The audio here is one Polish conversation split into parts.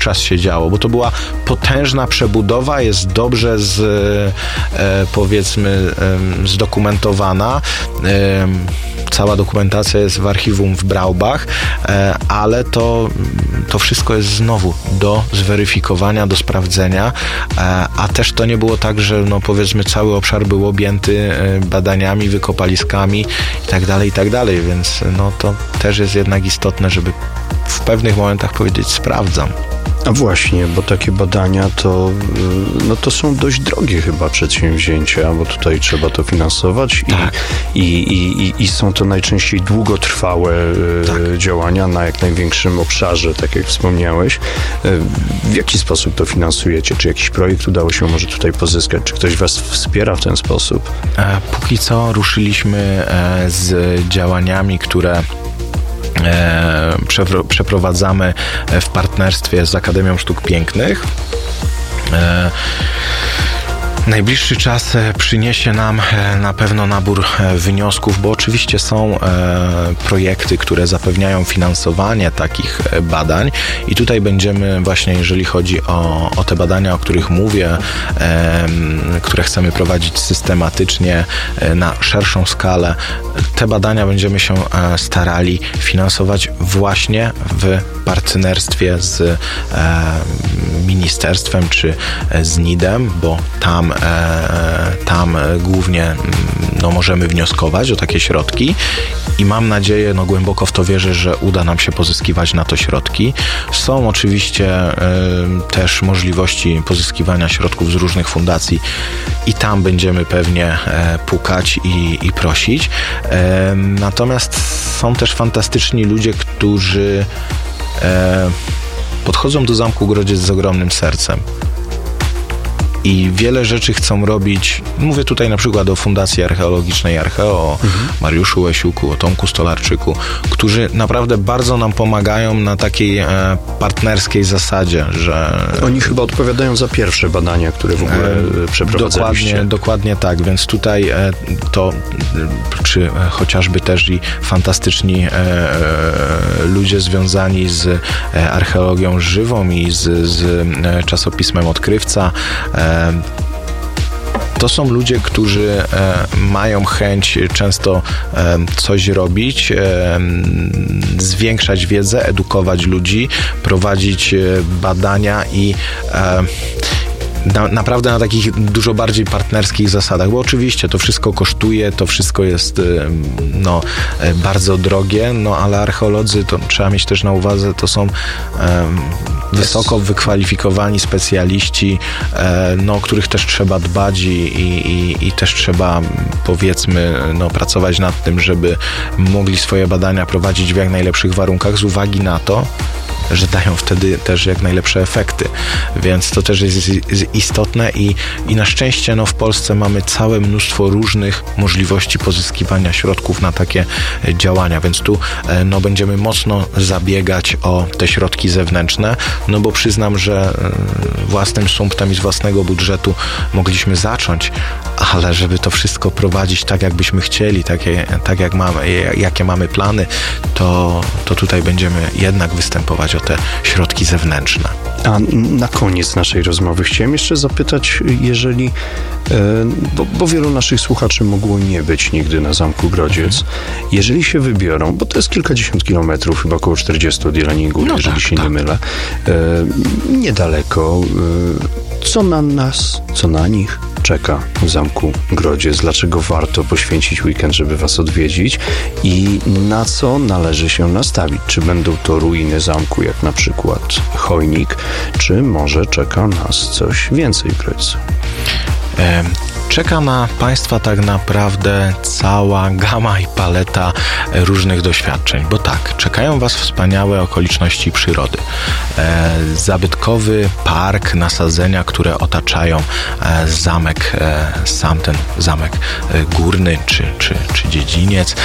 wówczas się działo, bo to była potężna przebudowa, jest dobrze powiedzmy zdokumentowana. Cała dokumentacja jest w archiwum w Braubach, ale to wszystko jest znowu do zweryfikowania, do sprawdzenia, a też to nie było tak, że powiedzmy cały obszar był objęty badaniami, wykopaliskami i tak dalej, więc to też jest jednak istotne, żeby w pewnych momentach powiedzieć sprawdzam. A właśnie, bo takie badania to są dość drogie chyba przedsięwzięcia, bo tutaj trzeba to finansować i są to najczęściej długotrwałe działania na jak największym obszarze, tak jak wspomniałeś. W jaki sposób to finansujecie? Czy jakiś projekt udało się może tutaj pozyskać? Czy ktoś was wspiera w ten sposób? Póki co ruszyliśmy z działaniami, które przeprowadzamy w partnerstwie z Akademią Sztuk Pięknych. Najbliższy czas przyniesie nam na pewno nabór wniosków, bo oczywiście są projekty, które zapewniają finansowanie takich badań i tutaj będziemy właśnie, jeżeli chodzi o te badania, o których mówię, które chcemy prowadzić systematycznie na szerszą skalę, te badania będziemy się starali finansować właśnie w partnerstwie z ministerstwem czy z NID-em, bo tam głównie możemy wnioskować o takie środki i mam nadzieję, głęboko w to wierzę, że uda nam się pozyskiwać na to środki. Są oczywiście też możliwości pozyskiwania środków z różnych fundacji i tam będziemy pewnie pukać i prosić. Natomiast są też fantastyczni ludzie, którzy podchodzą do Zamku Grodziec z ogromnym sercem. I wiele rzeczy chcą robić. Mówię tutaj na przykład o Fundacji Archeologicznej Archeo, o Mariuszu Łesiuku, o Tomku Stolarczyku, którzy naprawdę bardzo nam pomagają na takiej partnerskiej zasadzie, że... Oni chyba odpowiadają za pierwsze badania, które w ogóle przeprowadzaliście. Dokładnie tak, więc tutaj czy chociażby też i fantastyczni ludzie związani z archeologią żywą i z czasopismem Odkrywca. To są ludzie, którzy mają chęć często coś robić, zwiększać wiedzę, edukować ludzi, prowadzić badania i naprawdę na takich dużo bardziej partnerskich zasadach, bo oczywiście to wszystko kosztuje, to wszystko jest bardzo drogie, ale archeolodzy, to trzeba mieć też na uwadze, to są wysoko wykwalifikowani specjaliści, o których też trzeba dbać i też trzeba, powiedzmy, pracować nad tym, żeby mogli swoje badania prowadzić w jak najlepszych warunkach z uwagi na to, że dają wtedy też jak najlepsze efekty. Więc to też jest istotne i na szczęście w Polsce mamy całe mnóstwo różnych możliwości pozyskiwania środków na takie działania, więc tu będziemy mocno zabiegać o te środki zewnętrzne, bo przyznam, że własnym sumptem i z własnego budżetu mogliśmy zacząć, ale żeby to wszystko prowadzić tak, jakbyśmy chcieli, tak jak mamy, jakie mamy plany, to tutaj będziemy jednak występować o te środki zewnętrzne. A na koniec naszej rozmowy chciałem jeszcze zapytać, jeżeli, bo wielu naszych słuchaczy mogło nie być nigdy na Zamku Grodziec, jeżeli się wybiorą, bo to jest kilkadziesiąt kilometrów, chyba około 40 od Jeleniej Góry, jeżeli się nie mylę, niedaleko, co na nas, co na nich czeka w Zamku Grodziec, dlaczego warto poświęcić weekend, żeby was odwiedzić i na co należy się nastawić. Czy będą to ruiny zamku, jak na przykład Chojnik, czy może czeka nas coś więcej w Grodźcu? Czeka na Państwa tak naprawdę cała gama i paleta różnych doświadczeń, bo tak, czekają Was wspaniałe okoliczności przyrody. Zabytkowy park, nasadzenia, które otaczają zamek, sam ten zamek górny czy dziedziniec.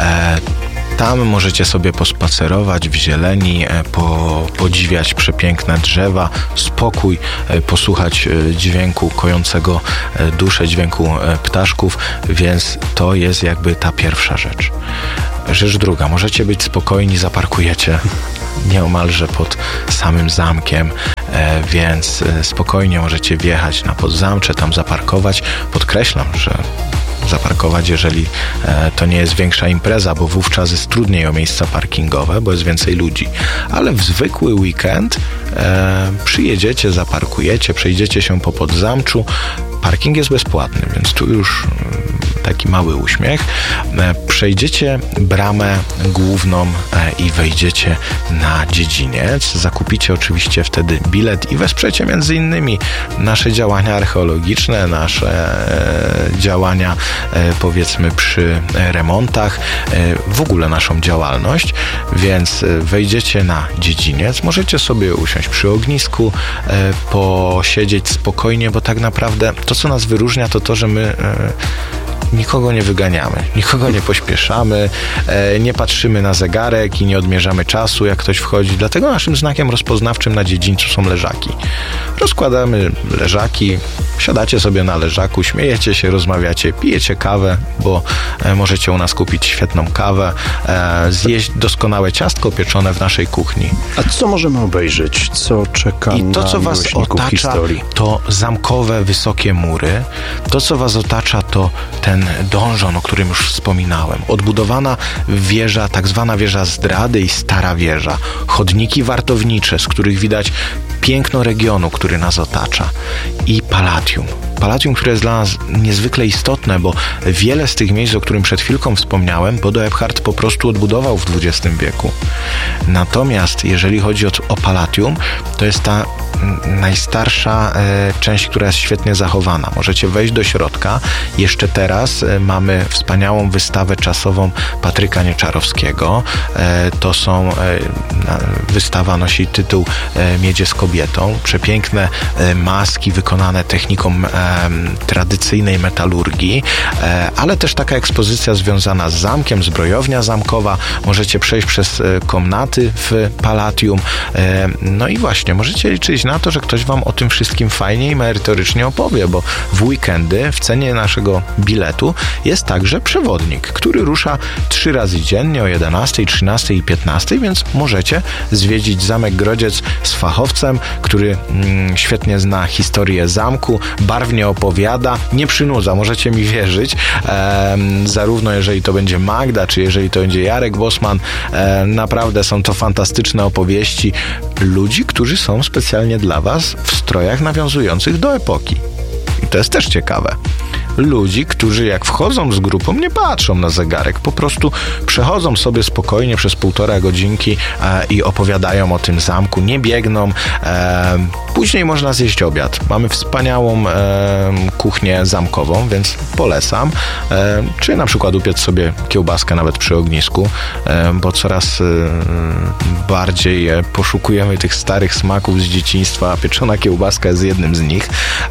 Tam możecie sobie pospacerować w zieleni, podziwiać przepiękne drzewa, spokój, posłuchać dźwięku kojącego duszę, dźwięku ptaszków, więc to jest jakby ta pierwsza rzecz. Rzecz druga, możecie być spokojni, zaparkujecie nieomalże pod samym zamkiem, więc spokojnie możecie wjechać na podzamcze, tam zaparkować. Podkreślam, że zaparkować, jeżeli to nie jest większa impreza, bo wówczas jest trudniej o miejsca parkingowe, bo jest więcej ludzi. Ale w zwykły weekend przyjedziecie, zaparkujecie, przejdziecie się po podzamczu. Parking jest bezpłatny, więc tu już taki mały uśmiech. Przejdziecie bramę główną i wejdziecie na dziedziniec. Zakupicie oczywiście wtedy bilet i wesprzecie między innymi nasze działania archeologiczne, nasze działania powiedzmy przy remontach, w ogóle naszą działalność, więc wejdziecie na dziedziniec, możecie sobie usiąść przy ognisku, posiedzieć spokojnie, bo tak naprawdę to, co nas wyróżnia, to to, że my nikogo nie wyganiamy, nikogo nie pośpieszamy, nie patrzymy na zegarek i nie odmierzamy czasu, jak ktoś wchodzi. Dlatego naszym znakiem rozpoznawczym na dziedzińcu są leżaki. Rozkładamy leżaki, siadacie sobie na leżaku, śmiejecie się, rozmawiacie, pijecie kawę, bo możecie u nas kupić świetną kawę, zjeść doskonałe ciastko pieczone w naszej kuchni. A co możemy obejrzeć? Co czeka I to, co was otacza, historii? To zamkowe, wysokie mury. To, co was otacza, to ten donżon, o którym już wspominałem. Odbudowana wieża, tak zwana wieża zdrady i stara wieża. Chodniki wartownicze, z których widać piękno regionu, który nas otacza. I Palatium. Palatium, które jest dla nas niezwykle istotne, bo wiele z tych miejsc, o którym przed chwilką wspomniałem, Bodo Ebhardt po prostu odbudował w XX wieku. Natomiast jeżeli chodzi o Palatium, to jest ta najstarsza część, która jest świetnie zachowana. Możecie wejść do środka. Jeszcze teraz mamy wspaniałą wystawę czasową Patryka Nieczarowskiego. To są wystawa nosi tytuł Miedzie z kobietą. Przepiękne maski wykonane techniką tradycyjnej metalurgii, ale też taka ekspozycja związana z zamkiem, zbrojownia zamkowa. Możecie przejść przez komnaty w Palatium. No i właśnie, możecie liczyć na to, że ktoś wam o tym wszystkim fajnie i merytorycznie opowie, bo w weekendy w cenie naszego biletu jest także przewodnik, który rusza 3 razy dziennie o 11, 13 i 15, więc możecie zwiedzić Zamek Grodziec z fachowcem, który świetnie zna historię zamku, barwnie opowiada, nie przynudza, możecie mi wierzyć, zarówno jeżeli to będzie Magda, czy jeżeli to będzie Jarek Bosman, naprawdę są to fantastyczne opowieści ludzi, którzy są specjalnie dla was w strojach nawiązujących do epoki. I to jest też ciekawe. Ludzi, którzy jak wchodzą z grupą, nie patrzą na zegarek, po prostu przechodzą sobie spokojnie przez 1,5 godzinki i opowiadają o tym zamku, nie biegną. Później można zjeść obiad. Mamy wspaniałą kuchnię zamkową, więc polecam. Czy na przykład upiec sobie kiełbaskę nawet przy ognisku, bo coraz bardziej poszukujemy tych starych smaków z dzieciństwa, a pieczona kiełbaska jest jednym z nich.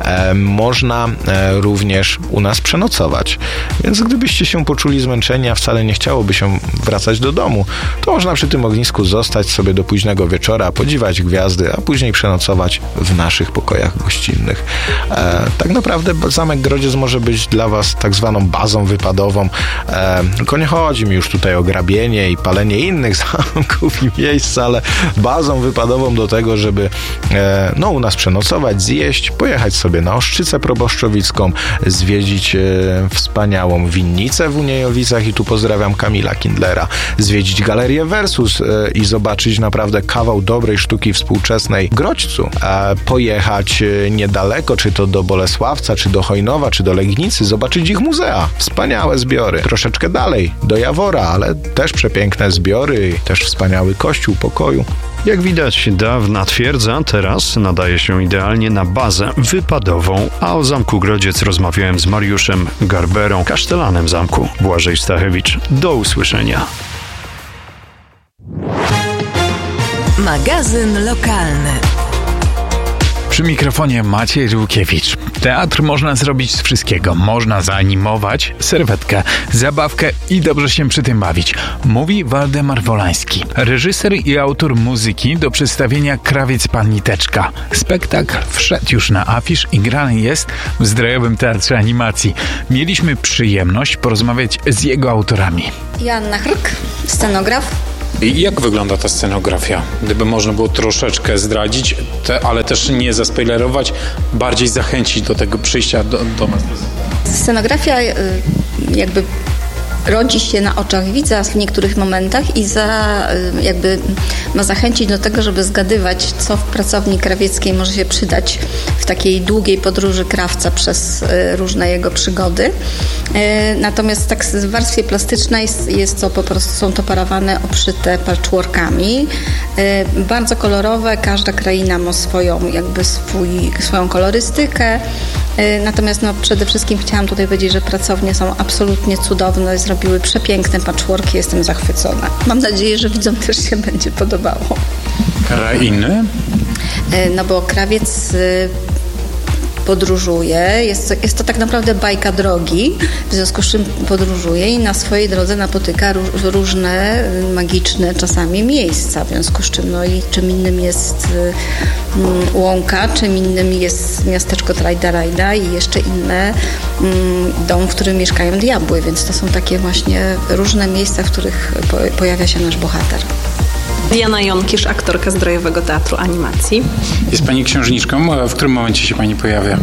Można również u nas przenocować. Więc gdybyście się poczuli zmęczeni, a wcale nie chciałoby się wracać do domu, to można przy tym ognisku zostać sobie do późnego wieczora, podziwiać gwiazdy, a później przenocować w naszych pokojach gościnnych. Tak naprawdę Zamek Grodziec może być dla was tak zwaną bazą wypadową. Tylko nie chodzi mi już tutaj o grabienie i palenie innych zamków i miejsc, ale bazą wypadową do tego, żeby u nas przenocować, zjeść, pojechać sobie na Oszczycę Proboszczowicką, zwiedzić wspaniałą winnicę w Uniejowicach i tu pozdrawiam Kamila Kindlera, zwiedzić Galerię Versus i zobaczyć naprawdę kawał dobrej sztuki współczesnej w Grodźcu, pojechać niedaleko, czy to do Bolesławca, czy do Chojnowa, czy do Legnicy, zobaczyć ich muzea, wspaniałe zbiory, troszeczkę dalej, do Jawora, ale też przepiękne zbiory, też wspaniały kościół pokoju. Jak widać, dawna twierdza teraz nadaje się idealnie na bazę wypadową, a o Zamku Grodziec rozmawiałem z Mariuszem Garberą, kasztelanem zamku. Błażej Stachewicz. Do usłyszenia. Magazyn lokalny. Przy mikrofonie Maciej Żółkiewicz. Teatr można zrobić z wszystkiego. Można zaanimować, serwetkę, zabawkę i dobrze się przy tym bawić. Mówi Waldemar Wolański, reżyser i autor muzyki do przedstawienia Krawiec Pan Niteczka. Spektakl wszedł już na afisz i grany jest w Zdrojowym Teatrze Animacji. Mieliśmy przyjemność porozmawiać z jego autorami. Joanna Hrk, scenograf. I jak wygląda ta scenografia? Gdyby można było troszeczkę zdradzić, ale też nie zaspoilerować, bardziej zachęcić do tego przyjścia do nas. Scenografia jakby rodzi się na oczach widza w niektórych momentach i ma zachęcić do tego, żeby zgadywać, co w pracowni krawieckiej może się przydać w takiej długiej podróży krawca przez różne jego przygody. Natomiast tak w warstwie plastycznej jest to po prostu, są to parawane obszyte patchworkami. Bardzo kolorowe, każda kraina ma swoją kolorystykę. Natomiast przede wszystkim chciałam tutaj powiedzieć, że pracownie są absolutnie cudowne, zrobiły przepiękne patchworki, jestem zachwycona. Mam nadzieję, że widzom też się będzie podobało. Krainy? Bo krawiec podróżuje, jest to tak naprawdę bajka drogi, w związku z czym podróżuje i na swojej drodze napotyka różne magiczne czasami miejsca, w związku z czym i czym innym jest łąka, czym innym jest miasteczko Trajda i jeszcze inne dom, w którym mieszkają diabły, więc to są takie właśnie różne miejsca, w których pojawia się nasz bohater. Diana Jonkisz, aktorka Zdrojowego Teatru Animacji. Jest Pani księżniczką? W którym momencie się Pani pojawia?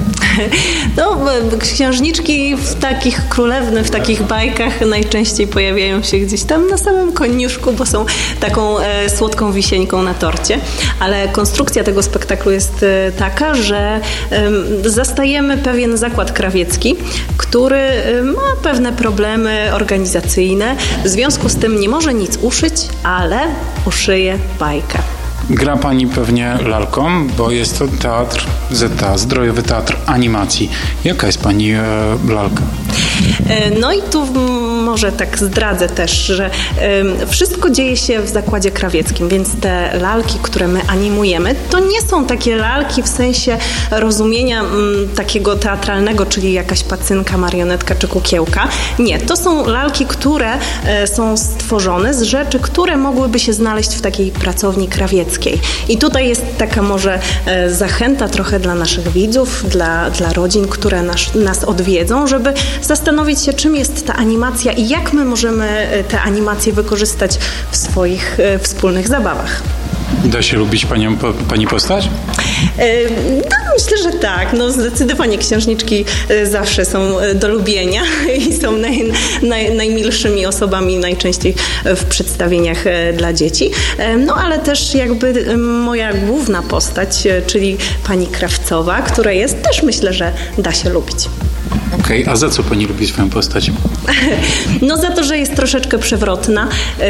Księżniczki w takich królewnych, w takich bajkach najczęściej pojawiają się gdzieś tam na samym koniuszku, bo są taką słodką wisieńką na torcie. Ale konstrukcja tego spektaklu jest taka, że zastajemy pewien zakład krawiecki, który ma pewne problemy organizacyjne. W związku z tym nie może nic uszyć, ale uszyje bajkę. Gra Pani pewnie lalką, bo jest to teatr ZTA, Zdrojowy Teatr Animacji. Jaka jest Pani lalka? I tu może tak zdradzę też, że wszystko dzieje się w zakładzie krawieckim, więc te lalki, które my animujemy, to nie są takie lalki w sensie rozumienia takiego teatralnego, czyli jakaś pacynka, marionetka czy kukiełka. Nie, to są lalki, które są stworzone z rzeczy, które mogłyby się znaleźć w takiej pracowni krawieckiej. I tutaj jest taka może zachęta trochę dla naszych widzów, dla rodzin, które nas odwiedzą, żeby zastanowić się, czym jest ta animacja i jak my możemy tę animację wykorzystać w swoich wspólnych zabawach. Da się lubić Pani postać? Myślę, że tak. Zdecydowanie księżniczki zawsze są do lubienia i są najmilszymi osobami najczęściej w przedstawieniach dla dzieci. Ale też jakby moja główna postać, czyli pani Krawcowa, która jest też, myślę, że da się lubić. Okej, a za co Pani lubi swoją postać? Za to, że jest troszeczkę przewrotna.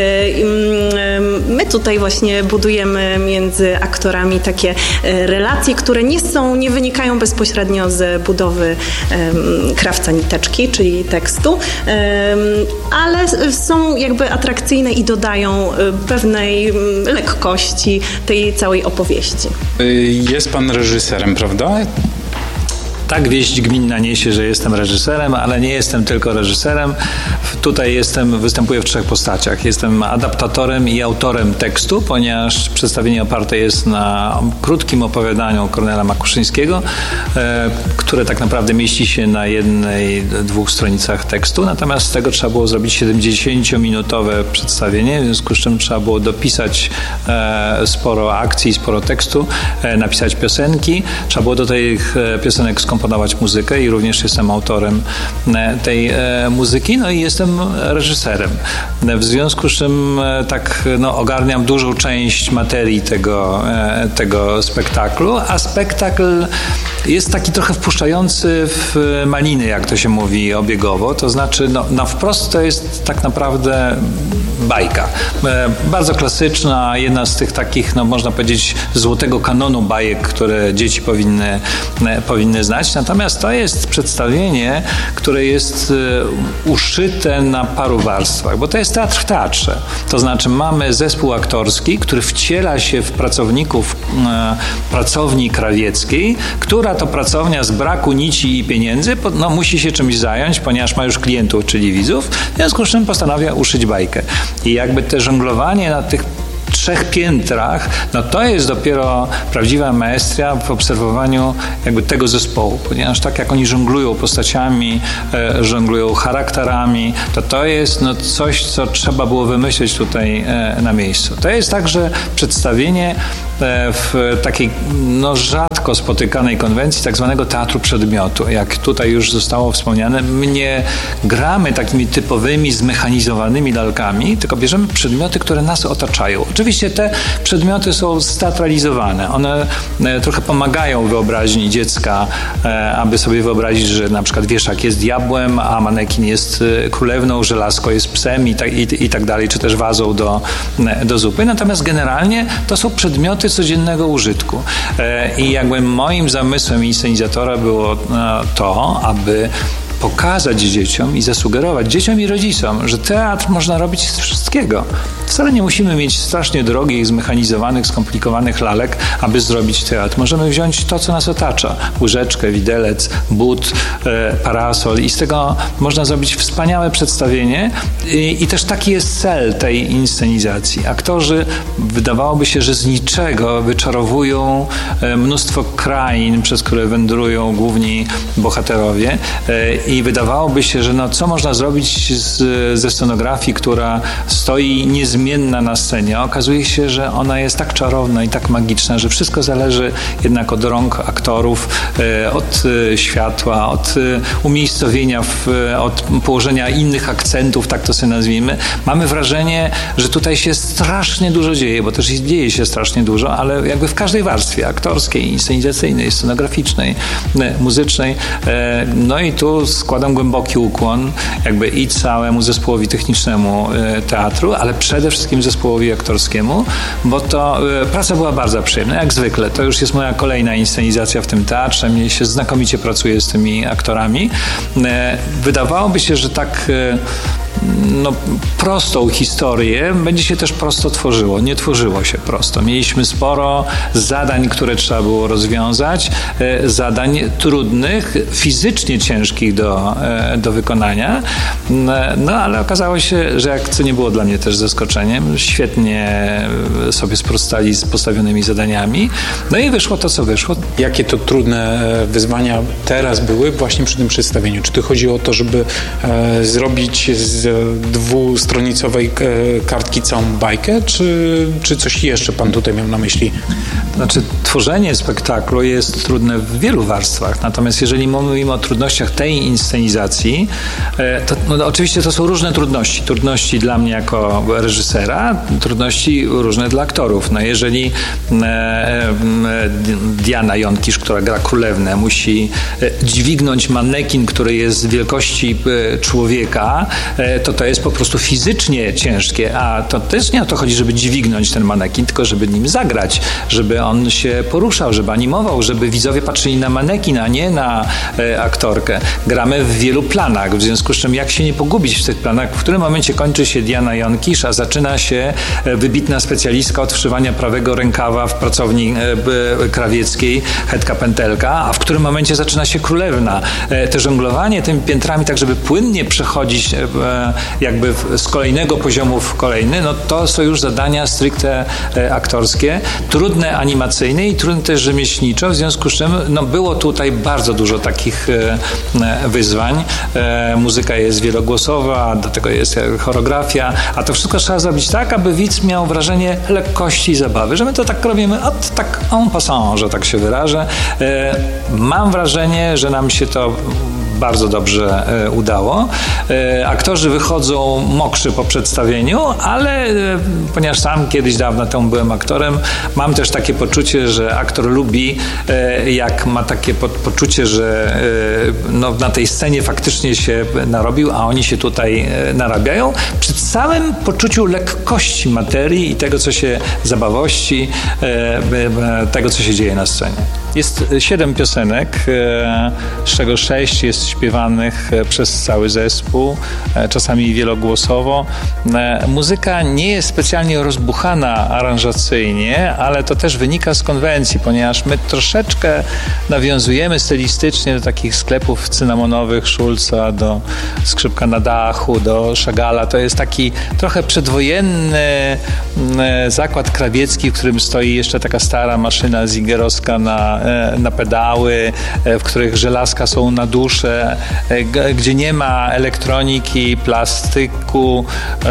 My tutaj właśnie budujemy między aktorami takie relacje, które nie wynikają bezpośrednio z budowy krawca niteczki, czyli tekstu, ale są jakby atrakcyjne i dodają pewnej lekkości tej całej opowieści. Jest Pan reżyserem, prawda? Tak, wieść gminna niesie, że jestem reżyserem, ale nie jestem tylko reżyserem. Tutaj występuję w 3 postaciach. Jestem adaptatorem i autorem tekstu, ponieważ przedstawienie oparte jest na krótkim opowiadaniu Kornela Makuszyńskiego, które tak naprawdę mieści się na 1-2 stronicach tekstu. Natomiast z tego trzeba było zrobić 70-minutowe przedstawienie, w związku z czym trzeba było dopisać sporo akcji, sporo tekstu, napisać piosenki. Trzeba było do tych piosenek skomponować muzykę i również jestem autorem tej muzyki, i jestem reżyserem. W związku z czym ogarniam dużą część materii tego spektaklu, a spektakl jest taki trochę wpuszczający w maliny, jak to się mówi obiegowo, to znaczy na wprost to jest tak naprawdę bajka. Bardzo klasyczna, jedna z tych takich, można powiedzieć, złotego kanonu bajek, które dzieci powinny znać. Natomiast to jest przedstawienie, które jest uszyte na paru warstwach, bo to jest teatr w teatrze. To znaczy mamy zespół aktorski, który wciela się w pracowników pracowni krawieckiej, która Była to pracownia z braku nici i pieniędzy, no musi się czymś zająć, ponieważ ma już klientów, czyli widzów, w związku z czym postanawia uszyć bajkę. I jakby te żonglowanie na tych 3 piętrach, no to jest dopiero prawdziwa maestria w obserwowaniu jakby tego zespołu, ponieważ tak jak oni żonglują postaciami, żonglują charakterami, to jest no coś, co trzeba było wymyśleć tutaj na miejscu. To jest także przedstawienie w takiej no rzadko spotykanej konwencji tak zwanego teatru przedmiotu. Jak tutaj już zostało wspomniane, my nie gramy takimi typowymi, zmechanizowanymi lalkami, tylko bierzemy przedmioty, które nas otaczają. Oczywiście te przedmioty są steatralizowane. One trochę pomagają wyobraźni dziecka, aby sobie wyobrazić, że na przykład wieszak jest diabłem, a manekin jest królewną, żelazko jest psem i tak dalej, czy też wazą do zupy. Natomiast generalnie to są przedmioty codziennego użytku. I jakby moim zamysłem inscenizatora było to, aby pokazać dzieciom i zasugerować dzieciom i rodzicom, że teatr można robić z wszystkiego. Wcale nie musimy mieć strasznie drogich, zmechanizowanych, skomplikowanych lalek, aby zrobić teatr. Możemy wziąć to, co nas otacza. Łyżeczkę, widelec, but, parasol i z tego można zrobić wspaniałe przedstawienie i też taki jest cel tej inscenizacji. Aktorzy, wydawałoby się, że z niczego wyczarowują mnóstwo krain, przez które wędrują główni bohaterowie i wydawałoby się, że no, co można zrobić ze scenografii, która stoi niezmienna na scenie. Okazuje się, że ona jest tak czarowna i tak magiczna, że wszystko zależy jednak od rąk aktorów, od światła, od umiejscowienia, od położenia innych akcentów, tak to sobie nazwijmy. Mamy wrażenie, że tutaj się strasznie dużo dzieje, bo też dzieje się strasznie dużo, ale jakby w każdej warstwie aktorskiej, inscenizacyjnej, scenograficznej, muzycznej. No i tu składam głęboki ukłon jakby i całemu zespołowi technicznemu teatru, ale przede wszystkim zespołowi aktorskiemu, bo to praca była bardzo przyjemna, jak zwykle. To już jest moja kolejna inscenizacja w tym teatrze. Mnie się znakomicie pracuje z tymi aktorami. Wydawałoby się, że tak no, prostą historię będzie się też prosto tworzyło. Nie tworzyło się prosto. Mieliśmy sporo zadań, które trzeba było rozwiązać, zadań trudnych, fizycznie ciężkich do wykonania, no ale okazało się, że co nie było dla mnie też zaskoczeniem, świetnie sobie sprostali z postawionymi zadaniami, no i wyszło to, co wyszło. Jakie to trudne wyzwania teraz były właśnie przy tym przedstawieniu? Czy to chodzi o to, żeby zrobić z dwustronicowej kartki całą bajkę, czy coś jeszcze pan tutaj miał na myśli? Znaczy, tworzenie spektaklu jest trudne w wielu warstwach, natomiast jeżeli mówimy o trudnościach tej inscenizacji, to no, oczywiście to są różne trudności. Trudności dla mnie jako reżysera, trudności różne dla aktorów. No jeżeli Diana Jonkisz, która gra królewnę, musi dźwignąć manekin, który jest wielkości człowieka, to jest po prostu fizycznie ciężkie, a to też nie o to chodzi, żeby dźwignąć ten manekin, tylko żeby nim zagrać, żeby on się poruszał, żeby animował, żeby widzowie patrzyli na manekin, a nie na aktorkę. Gramy w wielu planach, w związku z czym jak się nie pogubić w tych planach, w którym momencie kończy się Diana Jonkisz, a zaczyna się wybitna specjalistka od wszywania prawego rękawa w pracowni krawieckiej, Hedka Pętelka, a w którym momencie zaczyna się królewna. Te żonglowanie tymi piętrami, tak żeby płynnie przechodzić jakby z kolejnego poziomu w kolejny, no to są już zadania stricte aktorskie, trudne animacyjne i trudne też rzemieślniczo, w związku z czym no było tutaj bardzo dużo takich wyzwań. Muzyka jest wielogłosowa, do tego jest choreografia, a to wszystko trzeba zrobić tak, aby widz miał wrażenie lekkości i zabawy, że my to tak robimy, tak en passant, że tak się wyrażę. Mam wrażenie, że nam się to bardzo dobrze udało. Aktorzy wychodzą mokrzy po przedstawieniu, ale ponieważ sam kiedyś dawno temu byłem aktorem, mam też takie poczucie, że aktor lubi, jak ma takie poczucie, że no, na tej scenie faktycznie się narobił, a oni się tutaj narabiają, przy całym poczuciu lekkości materii i tego, co się zabawości, tego, co się dzieje na scenie. Jest 7 piosenek, z czego 6 jest śpiewanych przez cały zespół, czasami wielogłosowo. Muzyka nie jest specjalnie rozbuchana aranżacyjnie, ale to też wynika z konwencji, ponieważ my troszeczkę nawiązujemy stylistycznie do takich sklepów cynamonowych Schulza, do Skrzypka na dachu, do Chagalla. To jest taki trochę przedwojenny zakład krawiecki, w którym stoi jeszcze taka stara maszyna zingerowska na pedały, w których żelazka są na dusze, gdzie nie ma elektroniki, plastyku,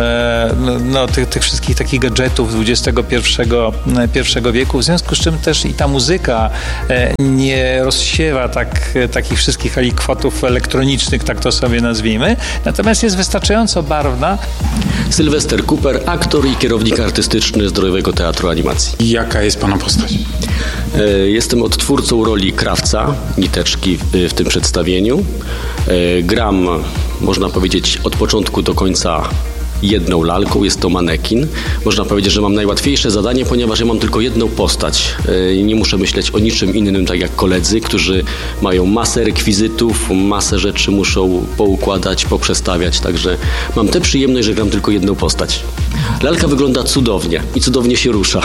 tych wszystkich takich gadżetów XXI wieku. W związku z czym też i ta muzyka nie rozsiewa takich wszystkich alikwotów elektronicznych, tak to sobie nazwijmy, natomiast jest wystarczająco barwna. Sylwester Cooper, aktor i kierownik artystyczny Zdrojowego Teatru Animacji. Jaka jest pana postać? Jestem odtwórcą roli krawca, Niteczki w tym przedstawieniu. Gram, można powiedzieć, od początku do końca jedną lalką, jest to manekin. Można powiedzieć, że mam najłatwiejsze zadanie, ponieważ ja mam tylko jedną postać. Nie muszę myśleć o niczym innym, tak jak koledzy, którzy mają masę rekwizytów, masę rzeczy muszą poukładać, poprzestawiać, także mam tę przyjemność, że gram tylko jedną postać. Lalka wygląda cudownie i cudownie się rusza.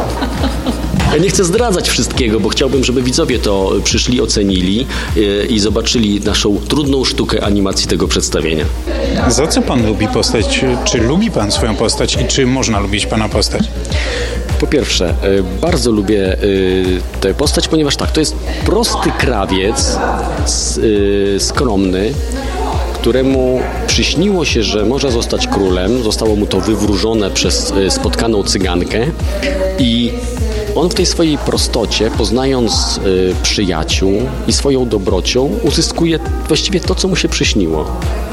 Ja nie chcę zdradzać wszystkiego, bo chciałbym, żeby widzowie to przyszli, ocenili i zobaczyli naszą trudną sztukę animacji tego przedstawienia. Za co pan lubi postać? Czy lubi pan swoją postać i czy można lubić pana postać? Po pierwsze, bardzo lubię tę postać, ponieważ to jest prosty krawiec, skromny, któremu przyśniło się, że może zostać królem. Zostało mu to wywróżone przez spotkaną cygankę i on w tej swojej prostocie, poznając przyjaciół i swoją dobrocią, uzyskuje właściwie to, co mu się przyśniło.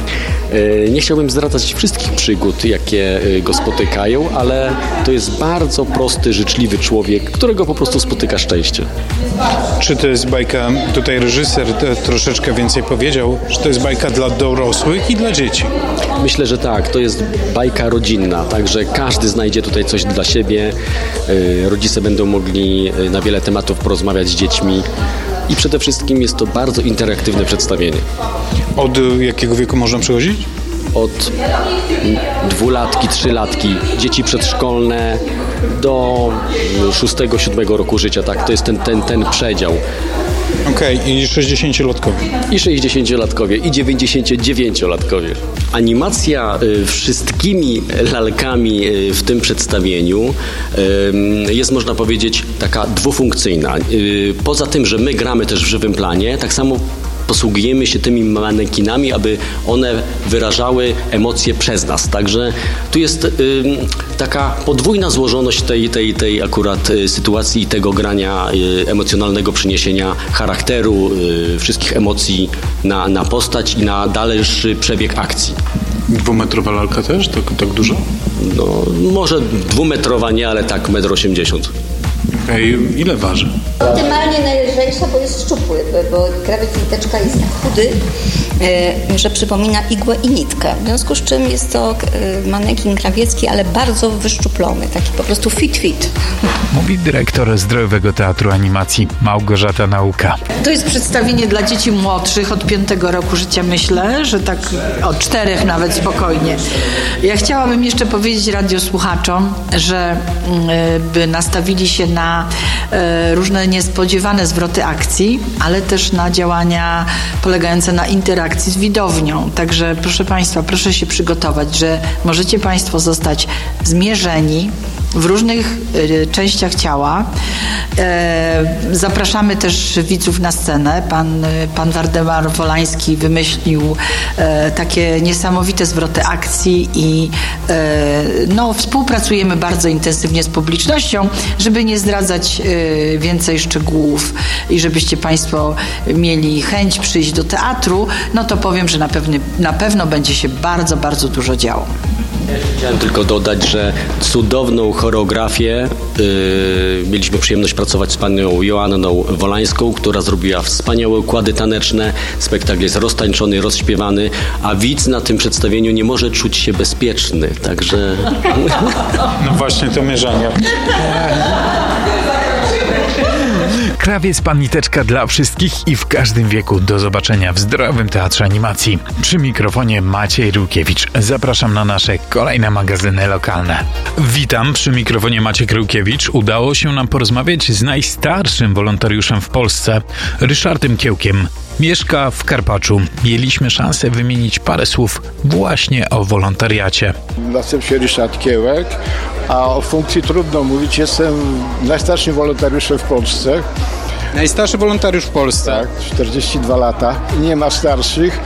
Nie chciałbym zdradzać wszystkich przygód, jakie go spotykają, ale to jest bardzo prosty, życzliwy człowiek, którego po prostu spotyka szczęście. Czy to jest bajka, tutaj reżyser troszeczkę więcej powiedział, że to jest bajka dla dorosłych i dla dzieci? Myślę, że tak, to jest bajka rodzinna, także każdy znajdzie tutaj coś dla siebie. Rodzice będą mogli na wiele tematów porozmawiać z dziećmi i przede wszystkim jest to bardzo interaktywne przedstawienie. Od jakiego wieku można przychodzić? Od 2-latki, 3-latki, dzieci przedszkolne do 6-7 roku życia, tak, to jest ten przedział. Okej, i 60-latkowie. I 60-latkowie, i 99-latkowie. Animacja wszystkimi lalkami w tym przedstawieniu jest, można powiedzieć, taka dwufunkcyjna. Poza tym, że my gramy też w żywym planie, tak samo posługujemy się tymi manekinami, aby one wyrażały emocje przez nas. Także tu jest taka podwójna złożoność tej akurat sytuacji i tego grania emocjonalnego, przyniesienia charakteru, wszystkich emocji na postać i na dalszy przebieg akcji. 2-metrowa lalka też? Tak dużo? No, może 2-metrowa nie, ale tak 1,80 m. Ile waży? Optymalnie najlżejsza, bo jest szczupły, bo krawiec Niteczka jest tak chudy, że przypomina igłę i nitkę. W związku z czym jest to manekin krawiecki, ale bardzo wyszczuplony, taki po prostu fit. Mówi dyrektor Zdrojowego Teatru Animacji Małgorzata Nauka. To jest przedstawienie dla dzieci młodszych od 5 roku życia, myślę, że tak od 4 nawet spokojnie. Ja chciałabym jeszcze powiedzieć radiosłuchaczom, że by nastawili się na różne niespodziewane zwroty akcji, ale też na działania polegające na interakcji z widownią. Także proszę Państwa, proszę się przygotować, że możecie Państwo zostać zmierzeni w różnych częściach ciała. Zapraszamy też widzów na scenę. Pan Waldemar Wolański wymyślił takie niesamowite zwroty akcji i współpracujemy bardzo intensywnie z publicznością, żeby nie zdradzać więcej szczegółów i żebyście Państwo mieli chęć przyjść do teatru, to powiem, że na pewno będzie się bardzo, bardzo dużo działo. Chciałem tylko dodać, że cudowną choreografię mieliśmy przyjemność pracować z panią Joanną Wolańską, która zrobiła wspaniałe układy taneczne. Spektakl jest roztańczony, rozśpiewany, a widz na tym przedstawieniu nie może czuć się bezpieczny, także... No właśnie to mierzanie. Krawiec Pan Niteczka dla wszystkich i w każdym wieku. Do zobaczenia w Zdrowym Teatrze Animacji. Przy mikrofonie Maciej Ryłkiewicz. Zapraszam na nasze kolejne magazyny lokalne. Witam, przy mikrofonie Maciej Ryłkiewicz. Udało się nam porozmawiać z najstarszym wolontariuszem w Polsce, Ryszardem Kiełkiem. Mieszka w Karpaczu. Mieliśmy szansę wymienić parę słów właśnie o wolontariacie. Nazywam się Ryszard Kiełek, a o funkcji trudno mówić. Jestem najstarszym wolontariuszem w Polsce. Najstarszy wolontariusz w Polsce. Tak, 42 lata. Nie ma starszych.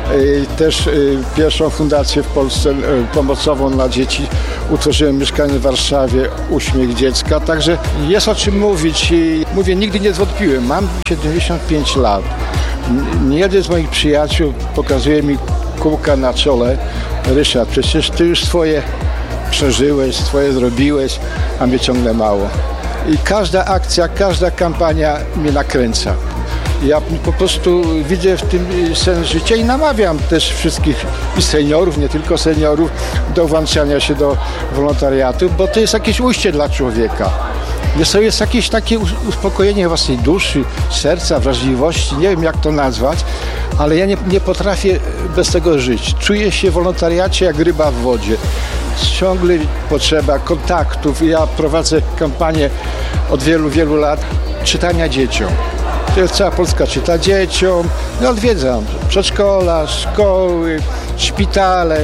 Też pierwszą fundację w Polsce pomocową dla dzieci utworzyłem mieszkanie w Warszawie, Uśmiech Dziecka. Także jest o czym mówić. Mówię, nigdy nie zwątpiłem. Mam 75 lat. Jeden z moich przyjaciół pokazuje mi kółka na czole. Ryszard, przecież ty już swoje przeżyłeś, swoje zrobiłeś, a mnie ciągle mało. I każda akcja, każda kampania mnie nakręca. Ja po prostu widzę w tym sens życia i namawiam też wszystkich i seniorów, nie tylko seniorów, do włączania się do wolontariatu, bo to jest jakieś ujście dla człowieka. To jest jakieś takie uspokojenie własnej duszy, serca, wrażliwości, nie wiem jak to nazwać, ale ja nie potrafię bez tego żyć. Czuję się w wolontariacie jak ryba w wodzie. Ciągle potrzeba kontaktów. Ja prowadzę kampanię od wielu, wielu lat czytania dzieciom. To jest cała Polska czyta dzieciom. Ja odwiedzam przedszkola, szkoły, szpitale,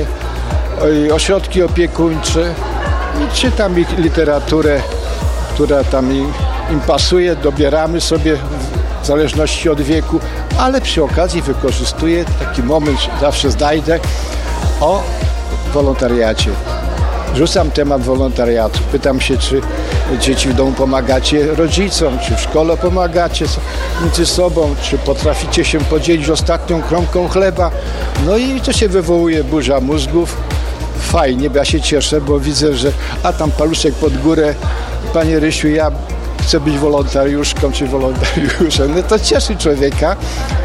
ośrodki opiekuńcze i czytam ich literaturę, która tam im pasuje, dobieramy sobie w zależności od wieku, ale przy okazji wykorzystuję taki moment, zawsze znajdę, o wolontariacie. Rzucam temat wolontariatu. Pytam się, czy dzieci w domu pomagacie rodzicom, czy w szkole pomagacie między sobą, czy potraficie się podzielić ostatnią kromką chleba. No i to się wywołuje burza mózgów. Fajnie, bo ja się cieszę, bo widzę, że tam paluszek pod górę. Panie Rysiu, ja chcę być wolontariuszką czy wolontariuszem. No to cieszy człowieka.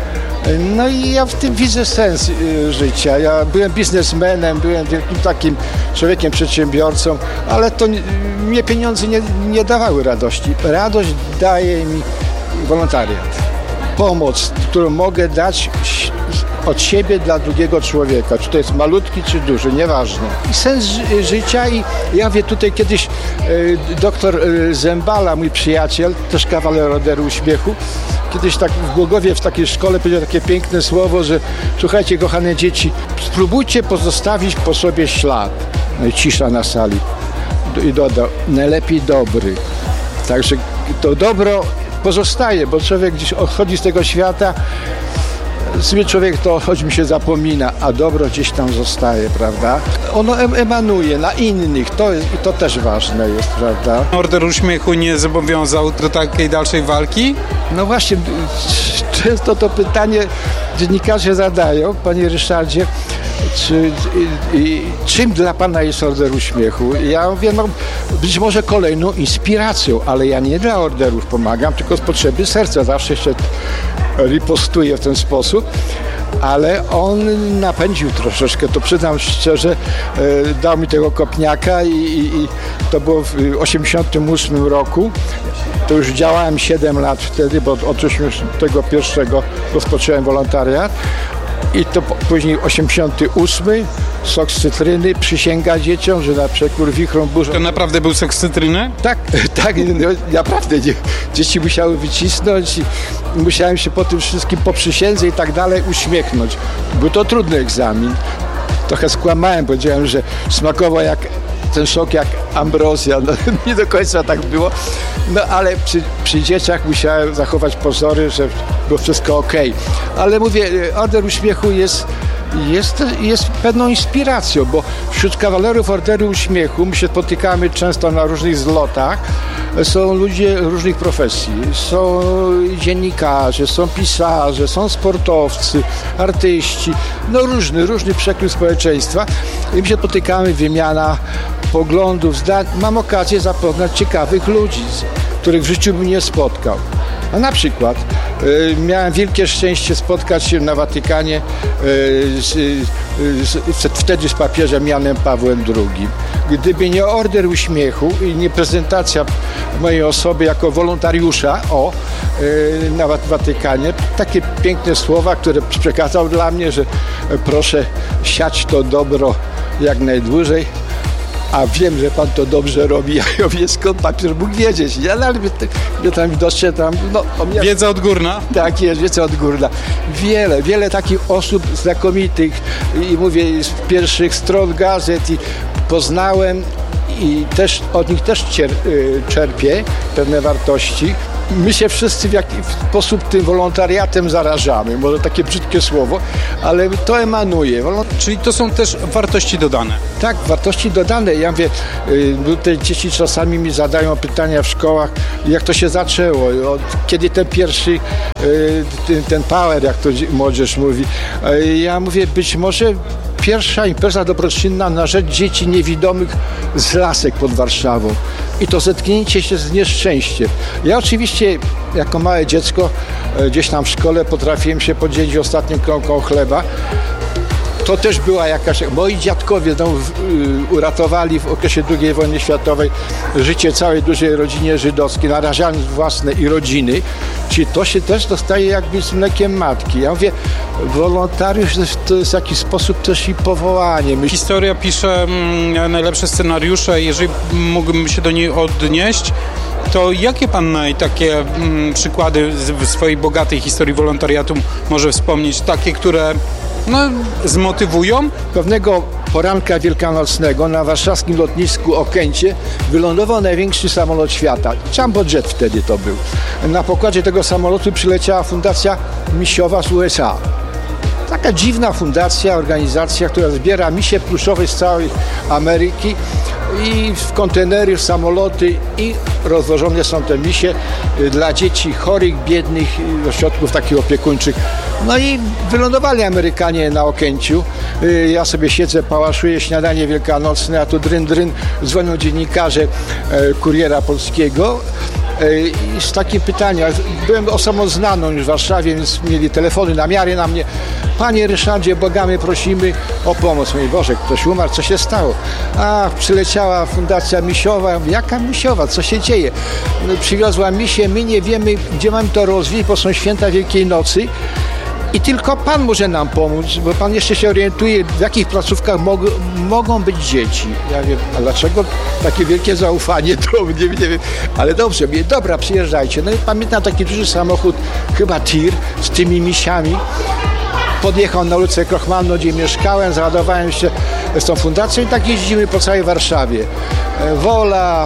No i ja w tym widzę sens życia. Ja byłem biznesmenem, byłem wielkim takim człowiekiem, przedsiębiorcą, ale to mnie pieniądze nie dawały radości. Radość daje mi wolontariat. Pomoc, którą mogę dać od siebie dla drugiego człowieka. Czy to jest malutki, czy duży, nieważne. I sens życia i ja wiem, tutaj kiedyś doktor Zembala, mój przyjaciel, też kawaler Orderu Uśmiechu, kiedyś tak w Głogowie w takiej szkole powiedział takie piękne słowo, że słuchajcie, kochane dzieci, spróbujcie pozostawić po sobie ślad. No i cisza na sali. I dodał, najlepiej dobry. Także to dobro pozostaje, bo człowiek gdzieś odchodzi z tego świata, sobie człowiek to choć mi się zapomina, a dobro gdzieś tam zostaje, prawda? Ono emanuje na innych, to też ważne jest, prawda? Order Uśmiechu nie zobowiązał do takiej dalszej walki? No właśnie, często to pytanie dziennikarze zadają, panie Ryszardzie, czym dla pana jest Order Uśmiechu? Ja mówię, no być może kolejną inspiracją, ale ja nie dla orderów pomagam, tylko z potrzeby serca. Zawsze się ripostuję w ten sposób, ale on napędził troszeczkę, to przyznam szczerze, dał mi tego kopniaka i to było w 1988 roku. To już działałem 7 lat wtedy, bo od 1981 rozpocząłem wolontariat. I to później 88, sok z cytryny, przysięga dzieciom, że na przekór wichrom burzą. To naprawdę był sok z cytryny? Tak, no, naprawdę. Dzieci musiały wycisnąć i musiałem się po tym wszystkim, po przysiędze i tak dalej uśmiechnąć. Był to trudny egzamin. Trochę skłamałem, powiedziałem, że smakował ten sok jak ambrozja. No, nie do końca tak było. No ale przy dzieciach musiałem zachować pozory, że było wszystko okej. Ale mówię, Order Uśmiechu jest pewną inspiracją, bo wśród kawalerów Orderu Uśmiechu my się spotykamy często na różnych zlotach. Są ludzie różnych profesji. Są dziennikarze, są pisarze, są sportowcy, artyści. No różny przekrój społeczeństwa. I my się spotykamy, wymiana poglądów, zdań. Mam okazję zapoznać ciekawych ludzi, których w życiu bym nie spotkał. A na przykład Miałem wielkie szczęście spotkać się na Watykanie wtedy z papieżem Janem Pawłem II. Gdyby nie Order Uśmiechu i nie prezentacja mojej osoby jako wolontariusza na Watykanie, takie piękne słowa, które przekazał dla mnie, że proszę siać to dobro jak najdłużej, a wiem, że pan to dobrze robi. Ja mówię, skąd papież mógł wiedzieć? Ja tam doszedłem. Wiedza odgórna? Tak jest, wiedza odgórna. Wiele takich osób znakomitych i mówię, z pierwszych stron gazet i poznałem i też od nich też czerpię pewne wartości. My się wszyscy w jakiś sposób tym wolontariatem zarażamy. Może takie brzydkie słowo, ale to emanuje. Czyli to są też wartości dodane? Tak, wartości dodane. Ja mówię, te dzieci czasami mi zadają pytania w szkołach, jak to się zaczęło, kiedy ten pierwszy, ten power, jak to młodzież mówi. Ja mówię, być może pierwsza impreza dobroczynna na rzecz dzieci niewidomych z Lasek pod Warszawą. I to zetknięcie się z nieszczęściem. Ja oczywiście jako małe dziecko gdzieś tam w szkole potrafiłem się podzielić ostatnim kromką chleba. To też była jakaś... Moi dziadkowie uratowali w okresie II wojny światowej życie całej dużej rodzinie żydowskiej, narażając własne i rodziny. Czyli to się też dostaje jakby z mlekiem matki. Ja mówię, wolontariusz to jest w jakiś sposób też i powołanie. Historia pisze najlepsze scenariusze. Jeżeli mógłbym się do niej odnieść, to jakie pan takie przykłady w swojej bogatej historii wolontariatu może wspomnieć? Takie, które zmotywują? Pewnego poranka wielkanocnego na warszawskim lotnisku Okęcie wylądował największy samolot świata. Jumbo Jet wtedy to był. Na pokładzie tego samolotu przyleciała fundacja misiowa z USA. Taka dziwna fundacja, organizacja, która zbiera misie pluszowe z całej Ameryki i w kontenery, w samoloty i rozwożone są te misie dla dzieci chorych, biednych, ośrodków takich opiekuńczych. No i wylądowali Amerykanie na Okęciu. Ja sobie siedzę, pałaszuję śniadanie wielkanocne, a tu dryn, dzwonią dziennikarze Kuriera Polskiego. I z takim pytaniem, byłem osobą znaną już w Warszawie, więc mieli telefony, namiary na mnie. Panie Ryszardzie, błagamy, prosimy o pomoc. Mówię, Boże, ktoś umarł, co się stało? Przyleciała fundacja misiowa. Mówię, jaka misiowa? Co się dzieje? Przywiozła misie, my nie wiemy, gdzie mamy to rozwieść, bo są święta Wielkiej Nocy. I tylko Pan może nam pomóc, bo Pan jeszcze się orientuje, w jakich placówkach mogą być dzieci. Ja wiem, a dlaczego takie wielkie zaufanie do mnie, nie wiem. Ale dobrze, mówię, dobra, przyjeżdżajcie. No i pamiętam taki duży samochód, chyba tir, z tymi misiami. Podjechał na ulicę Krochmalną, gdzie mieszkałem, załadowałem się z tą fundacją i tak jeździmy po całej Warszawie. Wola,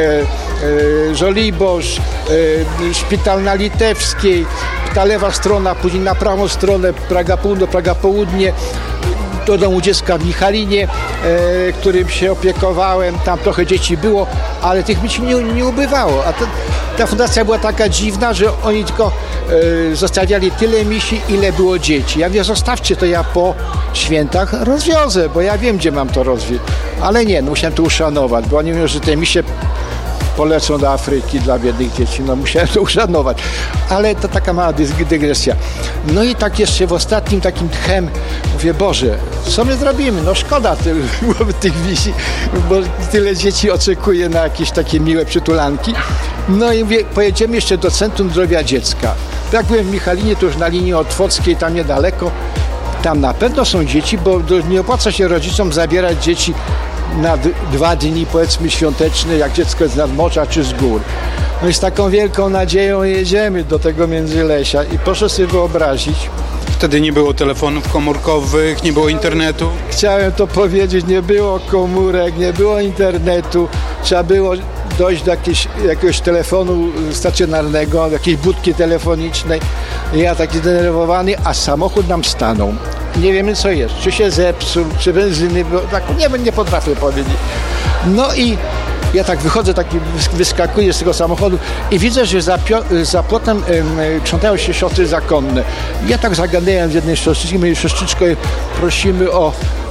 Żoliborz, szpital na Litewskiej, ta lewa strona, później na prawą stronę Praga Północ, Praga Południe, do domu dziecka w Michalinie, którym się opiekowałem. Tam trochę dzieci było, ale tych dzieci nie ubywało. A ta fundacja była taka dziwna, że oni tylko zostawiali tyle misi, ile było dzieci. Ja mówię, zostawcie to, ja po świętach rozwiozę, bo ja wiem, gdzie mam to rozwieźć. Ale nie, musiałem to uszanować, bo oni mówią, że te misie polecą do Afryki dla biednych dzieci. No musiałem to uszanować. Ale to taka mała dygresja. No i tak jeszcze w ostatnim takim tchem mówię, Boże, co my zrobimy? No szkoda tych wisi, bo tyle dzieci oczekuje na jakieś takie miłe przytulanki. No i mówię, pojedziemy jeszcze do Centrum Zdrowia Dziecka. Jak byłem w Michalinie, to już na linii Otwockiej, tam niedaleko. Tam na pewno są dzieci, bo nie opłaca się rodzicom zabierać dzieci na 2 dni, powiedzmy, świąteczne, jak dziecko jest z nadmorza czy z gór. No i z taką wielką nadzieją jedziemy do tego Międzylesia i proszę sobie wyobrazić. Wtedy nie było telefonów komórkowych, nie było internetu. Chciałem to powiedzieć, nie było komórek, nie było internetu. Trzeba było dojść do jakiegoś telefonu stacjonarnego, jakiejś budki telefonicznej. Ja taki zdenerwowany, a samochód nam stanął. Nie wiemy, co jest. Czy się zepsuł, czy benzyny, bo tak nie potrafię powiedzieć. No i ja tak wychodzę, wyskakuję z tego samochodu i widzę, że za płotem krzątają się siostry zakonne. Ja tak zagadałem z jednej siostrzyczki, mojej siostrzyczko, prosimy o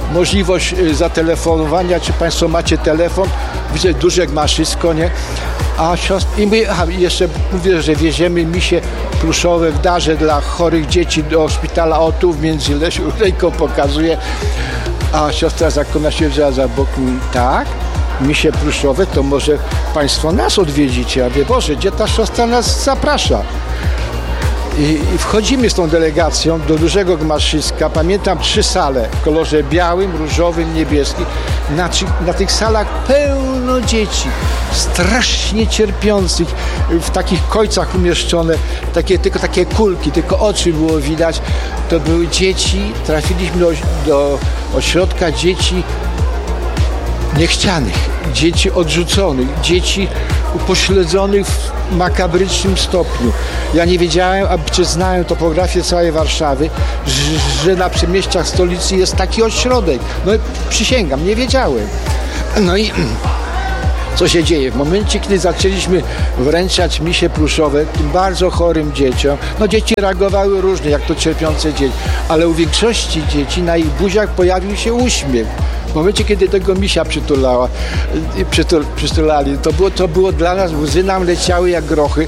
możliwość zatelefonowania, czy Państwo macie telefon, widzę duże gmaszysko, nie? A siostra, i jeszcze mówię, że wieziemy misie pluszowe w darze dla chorych dzieci do szpitala, o tu w Międzylesiu, ręką pokazuje, a siostra zakonna się wzięła za bok, mówi, tak, misie pluszowe, to może Państwo nas odwiedzicie. Ja mówię, Boże, gdzie ta siostra nas zaprasza? I wchodzimy z tą delegacją do dużego gmaszyska. Pamiętam 3 sale w kolorze białym, różowym, niebieskim. Na tych salach pełno dzieci, strasznie cierpiących, w takich kojcach umieszczone, tylko takie kulki, tylko oczy było widać. To były dzieci, trafiliśmy do ośrodka dzieci niechcianych, dzieci odrzuconych, dzieci upośledzonych w makabrycznym stopniu. Ja nie wiedziałem, a znałem topografię całej Warszawy, że na przedmieściach stolicy jest taki ośrodek. No przysięgam, nie wiedziałem. No i co się dzieje? W momencie, kiedy zaczęliśmy wręczać misie pluszowe tym bardzo chorym dzieciom, no dzieci reagowały różnie, jak to cierpiące dzieci, ale u większości dzieci na ich buziach pojawił się uśmiech. W momencie, kiedy tego misia przytulali, to było dla nas, łzy nam leciały jak grochy.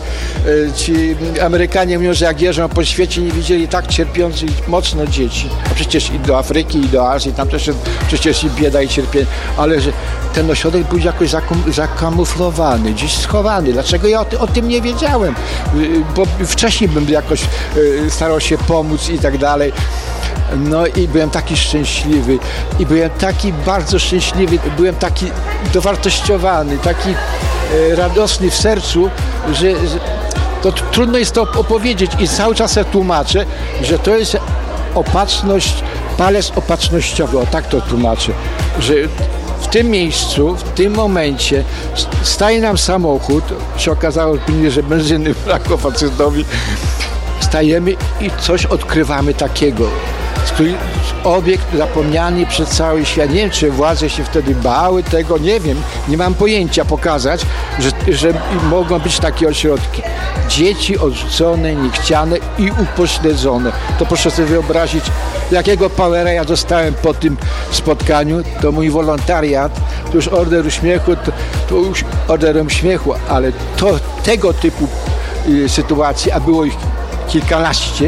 Ci Amerykanie mówią, że jak jeżdżą po świecie, nie widzieli tak cierpiących mocno dzieci. A przecież i do Afryki, i do Azji, tam też przecież i bieda, i cierpienie. Ale że ten ośrodek był jakoś zakamuflowany, gdzieś schowany. Dlaczego ja o tym nie wiedziałem? Bo wcześniej bym jakoś starał się pomóc i tak dalej. No i byłem taki szczęśliwy i byłem taki bardzo szczęśliwy, byłem taki dowartościowany, taki radosny w sercu, że to trudno jest to opowiedzieć i cały czas sobie tłumaczę, że to jest opatrzność, palec opatrznościowy, o tak to tłumaczę, że w tym miejscu, w tym momencie staje nam samochód, się okazało, że benzyny brakło facetowi, stajemy i coś odkrywamy takiego. Obiekt zapomniany przez cały świat. Nie wiem, czy władze się wtedy bały tego, nie wiem, nie mam pojęcia pokazać, że mogą być takie ośrodki. Dzieci odrzucone, niechciane i upośledzone. To proszę sobie wyobrazić, jakiego powera ja dostałem po tym spotkaniu. To mój wolontariat, to już Order Uśmiechu, to już Orderem Śmiechu, ale tego typu sytuacji, a było ich kilkanaście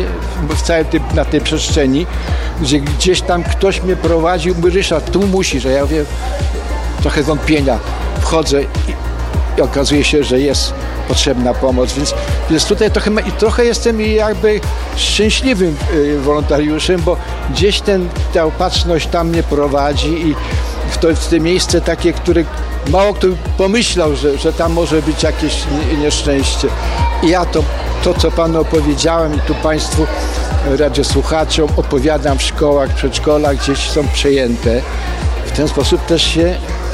na tej przestrzeni, że gdzieś tam ktoś mnie prowadził, mówi, Ryszard, tu musisz, a ja mówię, trochę wątpienia, wchodzę i okazuje się, że jest potrzebna pomoc, więc tutaj trochę jestem jakby szczęśliwym wolontariuszem, bo gdzieś ta opatrzność tam mnie prowadzi i w te miejsce takie, które mało kto pomyślał, że tam może być jakieś nieszczęście. I ja to, co Panu opowiedziałem i tu Państwu, radiosłuchaczom, opowiadam w szkołach, przedszkolach, gdzieś są przejęte. W ten sposób też się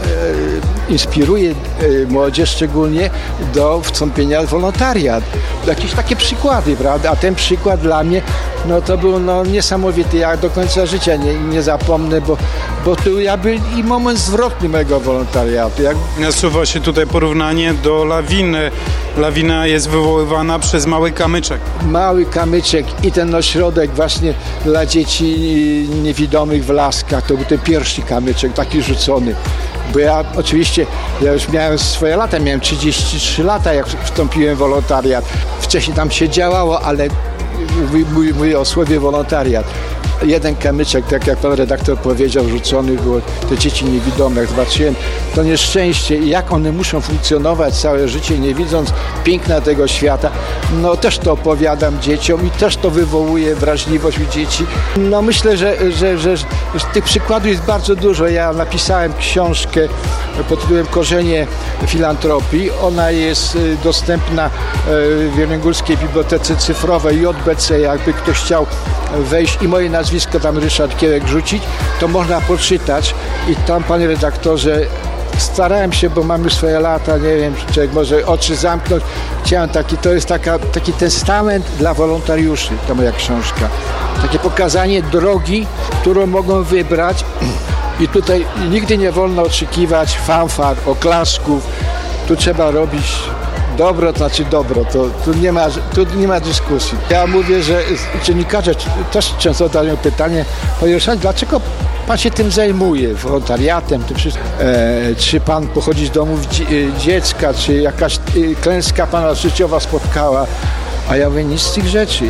inspiruje młodzież szczególnie do wstąpienia w wolontariat. Jakieś takie przykłady, prawda? A ten przykład dla mnie, to był niesamowity. Ja do końca życia nie zapomnę, bo to jakby i moment zwrotny mojego wolontariatu. Nasuwa się tutaj porównanie do lawiny. Lawina jest wywoływana przez mały kamyczek. Mały kamyczek i ten ośrodek właśnie dla dzieci niewidomych w Laskach, to był ten pierwszy kamyczek, taki rzucony. Bo ja oczywiście, już miałem swoje lata, miałem 33 lata, jak wstąpiłem w wolontariat. Wcześniej tam się działało, ale mówię o słowie wolontariat. Jeden kamyczek, tak jak pan redaktor powiedział, rzucony było te dzieci niewidome. Jak zobaczyłem to nieszczęście i jak one muszą funkcjonować całe życie, nie widząc piękna tego świata, też to opowiadam dzieciom i też to wywołuje wrażliwość u dzieci. Myślę, że tych przykładów jest bardzo dużo. Ja napisałem książkę pod tytułem Korzenie filantropii. Ona jest dostępna w Jeleniogórskiej Bibliotece Cyfrowej JBC. Jakby ktoś chciał wejść i moje nazwisko tam Ryszard Kiełek rzucić, to można poczytać i tam, panie redaktorze, starałem się, bo mam już swoje lata, nie wiem, czy człowiek może oczy zamknąć. Chciałem to jest taki testament dla wolontariuszy, ta moja książka. Takie pokazanie drogi, którą mogą wybrać i tutaj nigdy nie wolno oczekiwać fanfar, oklasków. Tu trzeba robić dobro, to znaczy dobro, tu nie ma dyskusji. Ja mówię, że dziennikarze też często zadają pytanie, panie Ryszardzie, dlaczego pan się tym zajmuje, wolontariatem, tym wszystkim. Czy pan pochodzi z domów dziecka, czy jakaś klęska pana życiowa spotkała. A ja mówię, nic z tych rzeczy.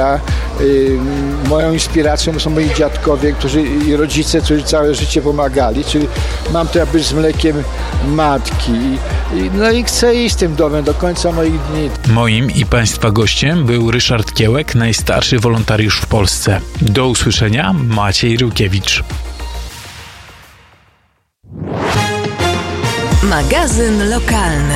Moją inspiracją są moi dziadkowie, i rodzice, którzy całe życie pomagali, czyli mam to jakby z mlekiem matki. No i chcę iść z tym domem do końca moich dni. Moim i Państwa gościem był Ryszard Kiełek, najstarszy wolontariusz w Polsce. Do usłyszenia, Maciej Rukiewicz. Magazyn lokalny.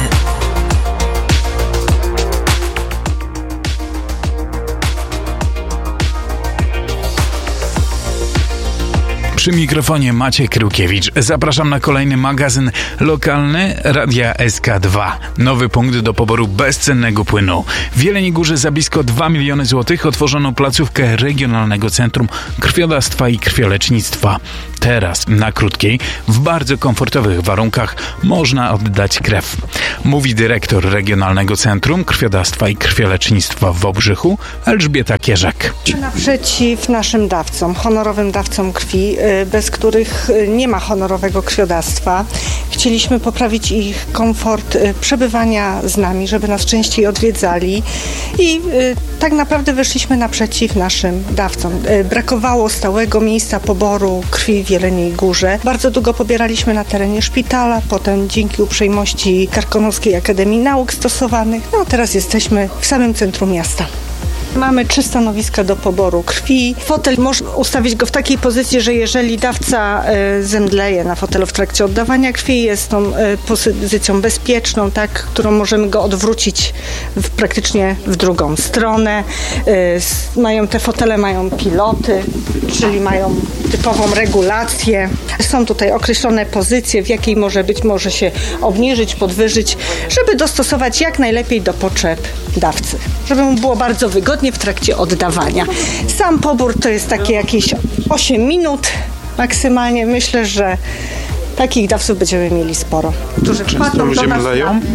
Przy mikrofonie Maciek Rukiewicz. Zapraszam na kolejny magazyn lokalny Radia SK2. Nowy punkt do poboru bezcennego płynu. W Jeleniej Górze za blisko 2 miliony złotych otworzono placówkę Regionalnego Centrum Krwiodawstwa i Krwiolecznictwa. Teraz, na Krótkiej, w bardzo komfortowych warunkach można oddać krew. Mówi dyrektor Regionalnego Centrum Krwiodawstwa i Krwiolecznictwa w Wałbrzychu, Elżbieta Kierzak. Naprzeciw naszym dawcom, honorowym dawcom krwi, bez których nie ma honorowego krwiodawstwa. Chcieliśmy poprawić ich komfort przebywania z nami, żeby nas częściej odwiedzali i tak naprawdę wyszliśmy naprzeciw naszym dawcom. Brakowało stałego miejsca poboru krwi w Jeleniej Górze. Bardzo długo pobieraliśmy na terenie szpitala, potem dzięki uprzejmości Karkonoskiej Akademii Nauk Stosowanych, no a teraz jesteśmy w samym centrum miasta. Mamy 3 stanowiska do poboru krwi. Fotel można ustawić go w takiej pozycji, że jeżeli dawca zemdleje na fotelu w trakcie oddawania krwi, jest tą pozycją bezpieczną, tak, którą możemy go odwrócić praktycznie w drugą stronę. Te fotele mają piloty, czyli mają typową regulację. Są tutaj określone pozycje, w jakiej może się obniżyć, podwyżyć, żeby dostosować jak najlepiej do potrzeb dawcy. Żeby mu było bardzo wygodnie w trakcie oddawania. Sam pobór to jest takie jakieś 8 minut maksymalnie. Myślę, że takich dawców będziemy mieli sporo, którzy wpadną do nas.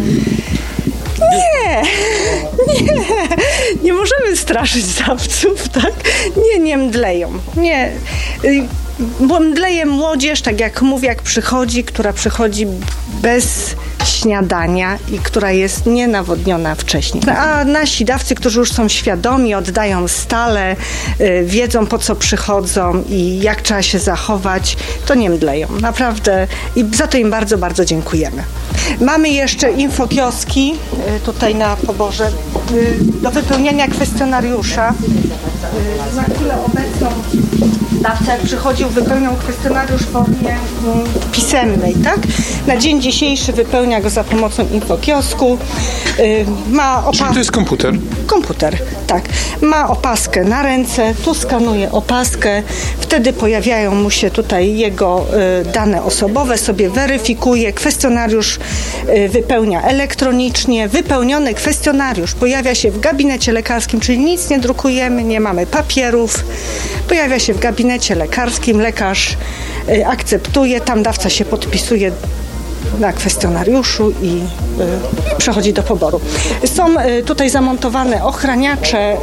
Nie możemy straszyć dawców, tak? Nie mdleją. Nie. Bo mdleje młodzież, tak jak mówię, która przychodzi bez śniadania i która jest nienawodniona wcześniej. A nasi dawcy, którzy już są świadomi, oddają stale, wiedzą po co przychodzą i jak trzeba się zachować, to nie mdleją. Naprawdę i za to im bardzo, bardzo dziękujemy. Mamy jeszcze infokioski tutaj na poborze do wypełniania kwestionariusza. Na chwilę obecną dawca, jak przychodził, wypełniał kwestionariusz w formie pisemnej, tak? Na dzień dzisiejszy wypełnia go za pomocą infokiosku. Czyli to jest komputer? Komputer, tak. Ma opaskę na ręce, tu skanuje opaskę, wtedy pojawiają mu się tutaj jego dane osobowe, sobie weryfikuje, kwestionariusz wypełnia elektronicznie. Wypełniony kwestionariusz pojawia się w gabinecie lekarskim, czyli nic nie drukujemy, nie mamy papierów. Pojawia się w gabinecie lekarskim, lekarz akceptuje, tam dawca się podpisuje na kwestionariuszu i przechodzi do poboru. Są tutaj zamontowane ochraniacze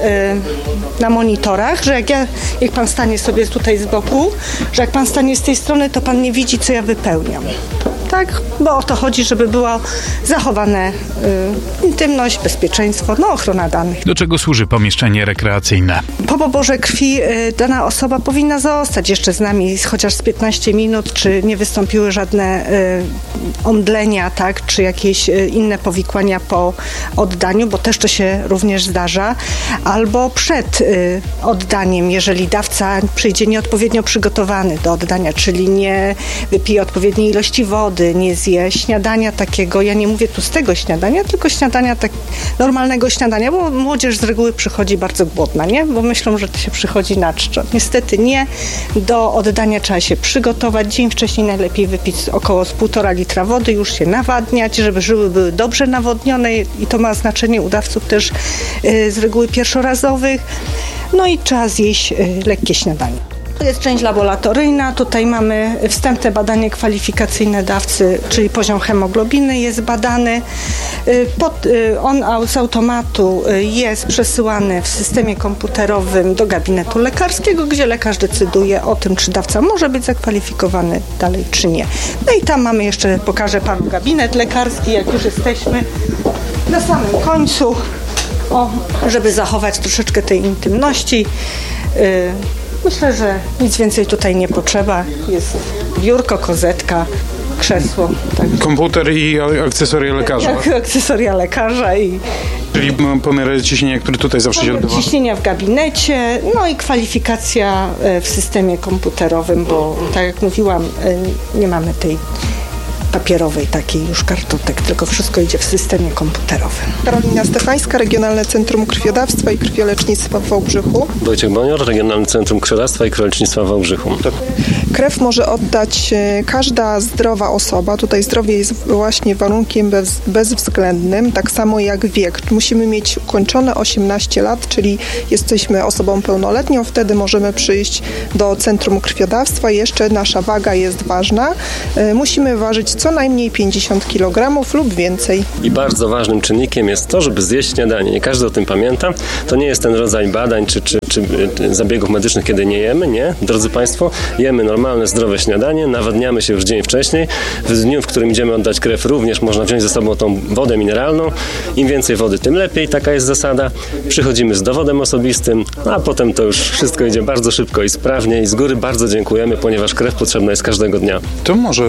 na monitorach, że jak pan stanie sobie tutaj z boku, że jak pan stanie z tej strony, to pan nie widzi, co ja wypełniam. Tak, bo o to chodzi, żeby była zachowane intymność, bezpieczeństwo, ochrona danych. Do czego służy pomieszczenie rekreacyjne? Po poborze krwi dana osoba powinna zostać jeszcze z nami chociaż z 15 minut, czy nie wystąpiły żadne omdlenia, tak, czy jakieś inne powikłania po oddaniu, bo też to się również zdarza, albo przed oddaniem, jeżeli dawca przyjdzie nieodpowiednio przygotowany do oddania, czyli nie wypije odpowiedniej ilości wody, nie zje śniadania takiego, ja nie mówię tłustego śniadania, tylko śniadania normalnego śniadania, bo młodzież z reguły przychodzi bardzo głodna, nie? Bo myślą, że to się przychodzi na czczo. Niestety nie. Do oddania trzeba się przygotować. Dzień wcześniej najlepiej wypić około 1,5 litra wody, już się nawadniać, żeby żyły były dobrze nawodnione i to ma znaczenie u dawców też z reguły pierwszorazowych. No i trzeba zjeść lekkie śniadanie. To jest część laboratoryjna. Tutaj mamy wstępne badanie kwalifikacyjne dawcy, czyli poziom hemoglobiny jest badany. On z automatu jest przesyłany w systemie komputerowym do gabinetu lekarskiego, gdzie lekarz decyduje o tym, czy dawca może być zakwalifikowany dalej, czy nie. No i tam mamy jeszcze, pokażę panu gabinet lekarski, jak już jesteśmy na samym końcu, żeby zachować troszeczkę tej intymności. Myślę, że nic więcej tutaj nie potrzeba. Jest biurko, kozetka, krzesło. Tak. Komputer i akcesoria lekarza. Akcesoria lekarza Czyli pomiar ciśnienia, który tutaj zawsze się odbywa. Ciśnienia w gabinecie, no i kwalifikacja w systemie komputerowym, bo tak jak mówiłam, nie mamy tej papierowej takiej już kartotek, tylko wszystko idzie w systemie komputerowym. Karolina Stefańska, Regionalne Centrum Krwiodawstwa i Krwiolecznictwa w Wałbrzychu. Wojciech Bonior, Regionalne Centrum Krwiodawstwa i Krwiolecznictwa w Wałbrzychu. Krew może oddać każda zdrowa osoba. Tutaj zdrowie jest właśnie warunkiem bezwzględnym, tak samo jak wiek. Musimy mieć ukończone 18 lat, czyli jesteśmy osobą pełnoletnią, wtedy możemy przyjść do Centrum Krwiodawstwa. Jeszcze nasza waga jest ważna. Musimy ważyć co najmniej 50 kg lub więcej. I bardzo ważnym czynnikiem jest to, żeby zjeść śniadanie. Nie każdy o tym pamięta. To nie jest ten rodzaj badań czy zabiegów medycznych, kiedy nie jemy. Nie, drodzy Państwo, jemy normalne, zdrowe śniadanie, nawadniamy się już dzień wcześniej. W dniu, w którym idziemy oddać krew, również można wziąć ze sobą tą wodę mineralną. Im więcej wody, tym lepiej. Taka jest zasada. Przychodzimy z dowodem osobistym, a potem to już wszystko idzie bardzo szybko i sprawnie. I z góry bardzo dziękujemy, ponieważ krew potrzebna jest każdego dnia. To może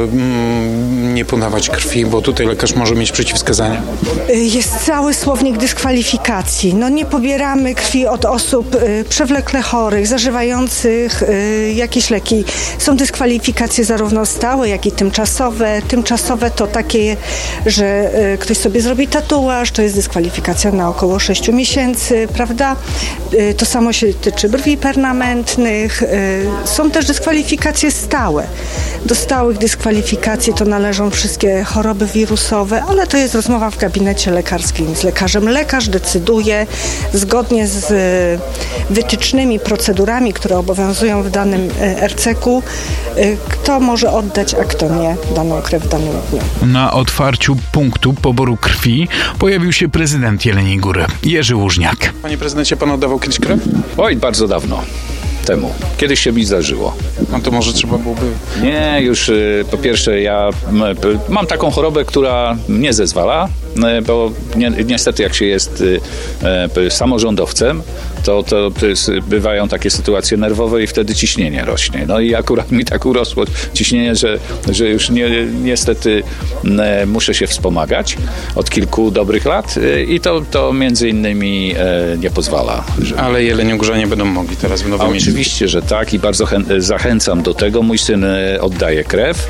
nie podawać krwi, bo tutaj lekarz może mieć przeciwwskazania. Jest cały słownik dyskwalifikacji. No nie pobieramy krwi od osób przewlekle chorych, zażywających jakieś leki. Są dyskwalifikacje zarówno stałe, jak i tymczasowe. Tymczasowe to takie, że ktoś sobie zrobi tatuaż, to jest dyskwalifikacja na około 6 miesięcy, prawda? To samo się tyczy brwi permanentnych. Są też dyskwalifikacje stałe. Do stałych dyskwalifikacji to należą wszystkie choroby wirusowe, ale to jest rozmowa w gabinecie lekarskim z lekarzem. Lekarz decyduje zgodnie z wytycznymi, procedurami, które obowiązują w danym RCK-u, kto może oddać, a kto nie daną krew w danym dniu. Na otwarciu punktu poboru krwi pojawił się prezydent Jeleniej Góry, Jerzy Łużniak. Panie prezydencie, pan oddawał kiedyś krew? Oj, bardzo dawno temu. Kiedyś się mi zdarzyło. No to może trzeba byłoby... Nie, już po pierwsze ja mam taką chorobę, która nie zezwala, bo niestety jak się jest samorządowcem, to bywają takie sytuacje nerwowe i wtedy ciśnienie rośnie. No i akurat mi tak urosło ciśnienie, że już niestety muszę się wspomagać od kilku dobrych lat i to między innymi nie pozwala. Ale jeleniogórzanie będą mogli teraz w nowym miejscu. Oczywiście, że tak i bardzo zachęcam do tego. Mój syn oddaje krew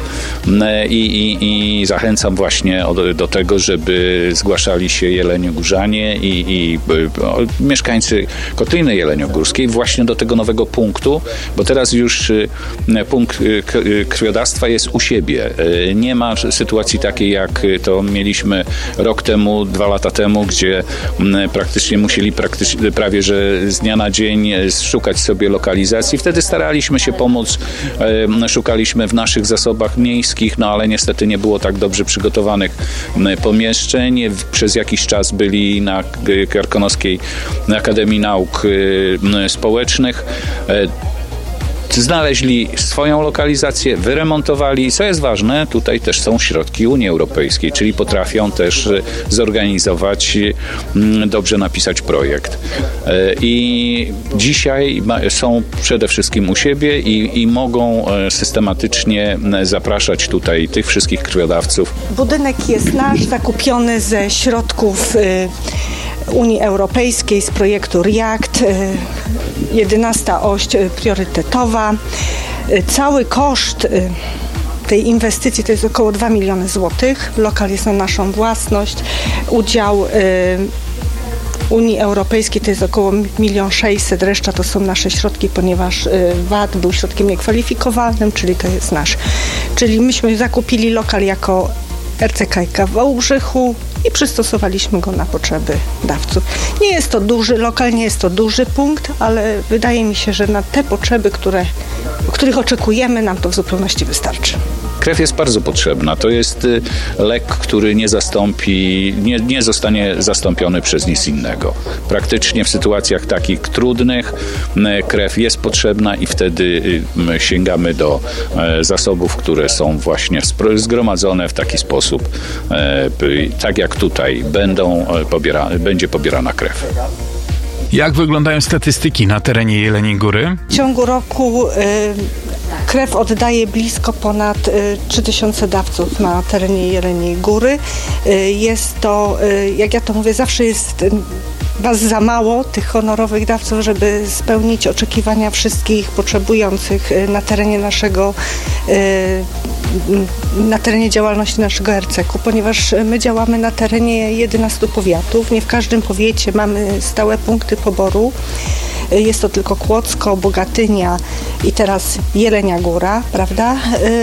i zachęcam właśnie do tego, żeby zgłaszali się jeleniogórzanie i mieszkańcy Kotliny Jeleniogórskiej właśnie do tego nowego punktu, bo teraz już punkt krwiodawstwa jest u siebie. Nie ma sytuacji takiej, jak to mieliśmy rok temu, 2 lata temu, gdzie praktycznie musieli prawie że z dnia na dzień szukać sobie lokalizacji. Wtedy staraliśmy się pomóc, szukaliśmy w naszych zasobach miejskich, no ale niestety nie było tak dobrze przygotowanych pomieszczeń. Przez jakiś czas byli na Karkonoskiej Akademii Nauk Społecznych. Znaleźli swoją lokalizację, wyremontowali. Co jest ważne, tutaj też są środki Unii Europejskiej, czyli potrafią też zorganizować, dobrze napisać projekt. I dzisiaj są przede wszystkim u siebie i mogą systematycznie zapraszać tutaj tych wszystkich krwiodawców. Budynek jest nasz, zakupiony ze środków Unii Europejskiej z projektu REACT, 11. oś priorytetowa. Cały koszt tej inwestycji to jest około 2 miliony złotych. Lokal jest na naszą własność. Udział Unii Europejskiej to jest około 1 600 000, reszta to są nasze środki, ponieważ VAT był środkiem niekwalifikowalnym, czyli to jest nasz. Czyli myśmy zakupili lokal jako RCK w Wałbrzychu i przystosowaliśmy go na potrzeby dawców. Nie jest to duży lokal, nie jest to duży punkt, ale wydaje mi się, że na te potrzeby, które których oczekujemy, nam to w zupełności wystarczy. Krew jest bardzo potrzebna. To jest lek, który nie zostanie zastąpiony przez nic innego. Praktycznie w sytuacjach takich trudnych krew jest potrzebna i wtedy sięgamy do zasobów, które są właśnie zgromadzone w taki sposób, tak jak tutaj będzie pobierana krew. Jak wyglądają statystyki na terenie Jeleniej Góry? W ciągu roku krew oddaje blisko ponad 3000 dawców na terenie Jeleniej Góry. Jest to, jak ja to mówię, zawsze jest was za mało, tych honorowych dawców, żeby spełnić oczekiwania wszystkich potrzebujących na terenie działalności naszego RCK-u, ponieważ my działamy na terenie 11 powiatów. Nie w każdym powiecie mamy stałe punkty poboru. Jest to tylko Kłodzko, Bogatynia i teraz Jelenia Góra, prawda?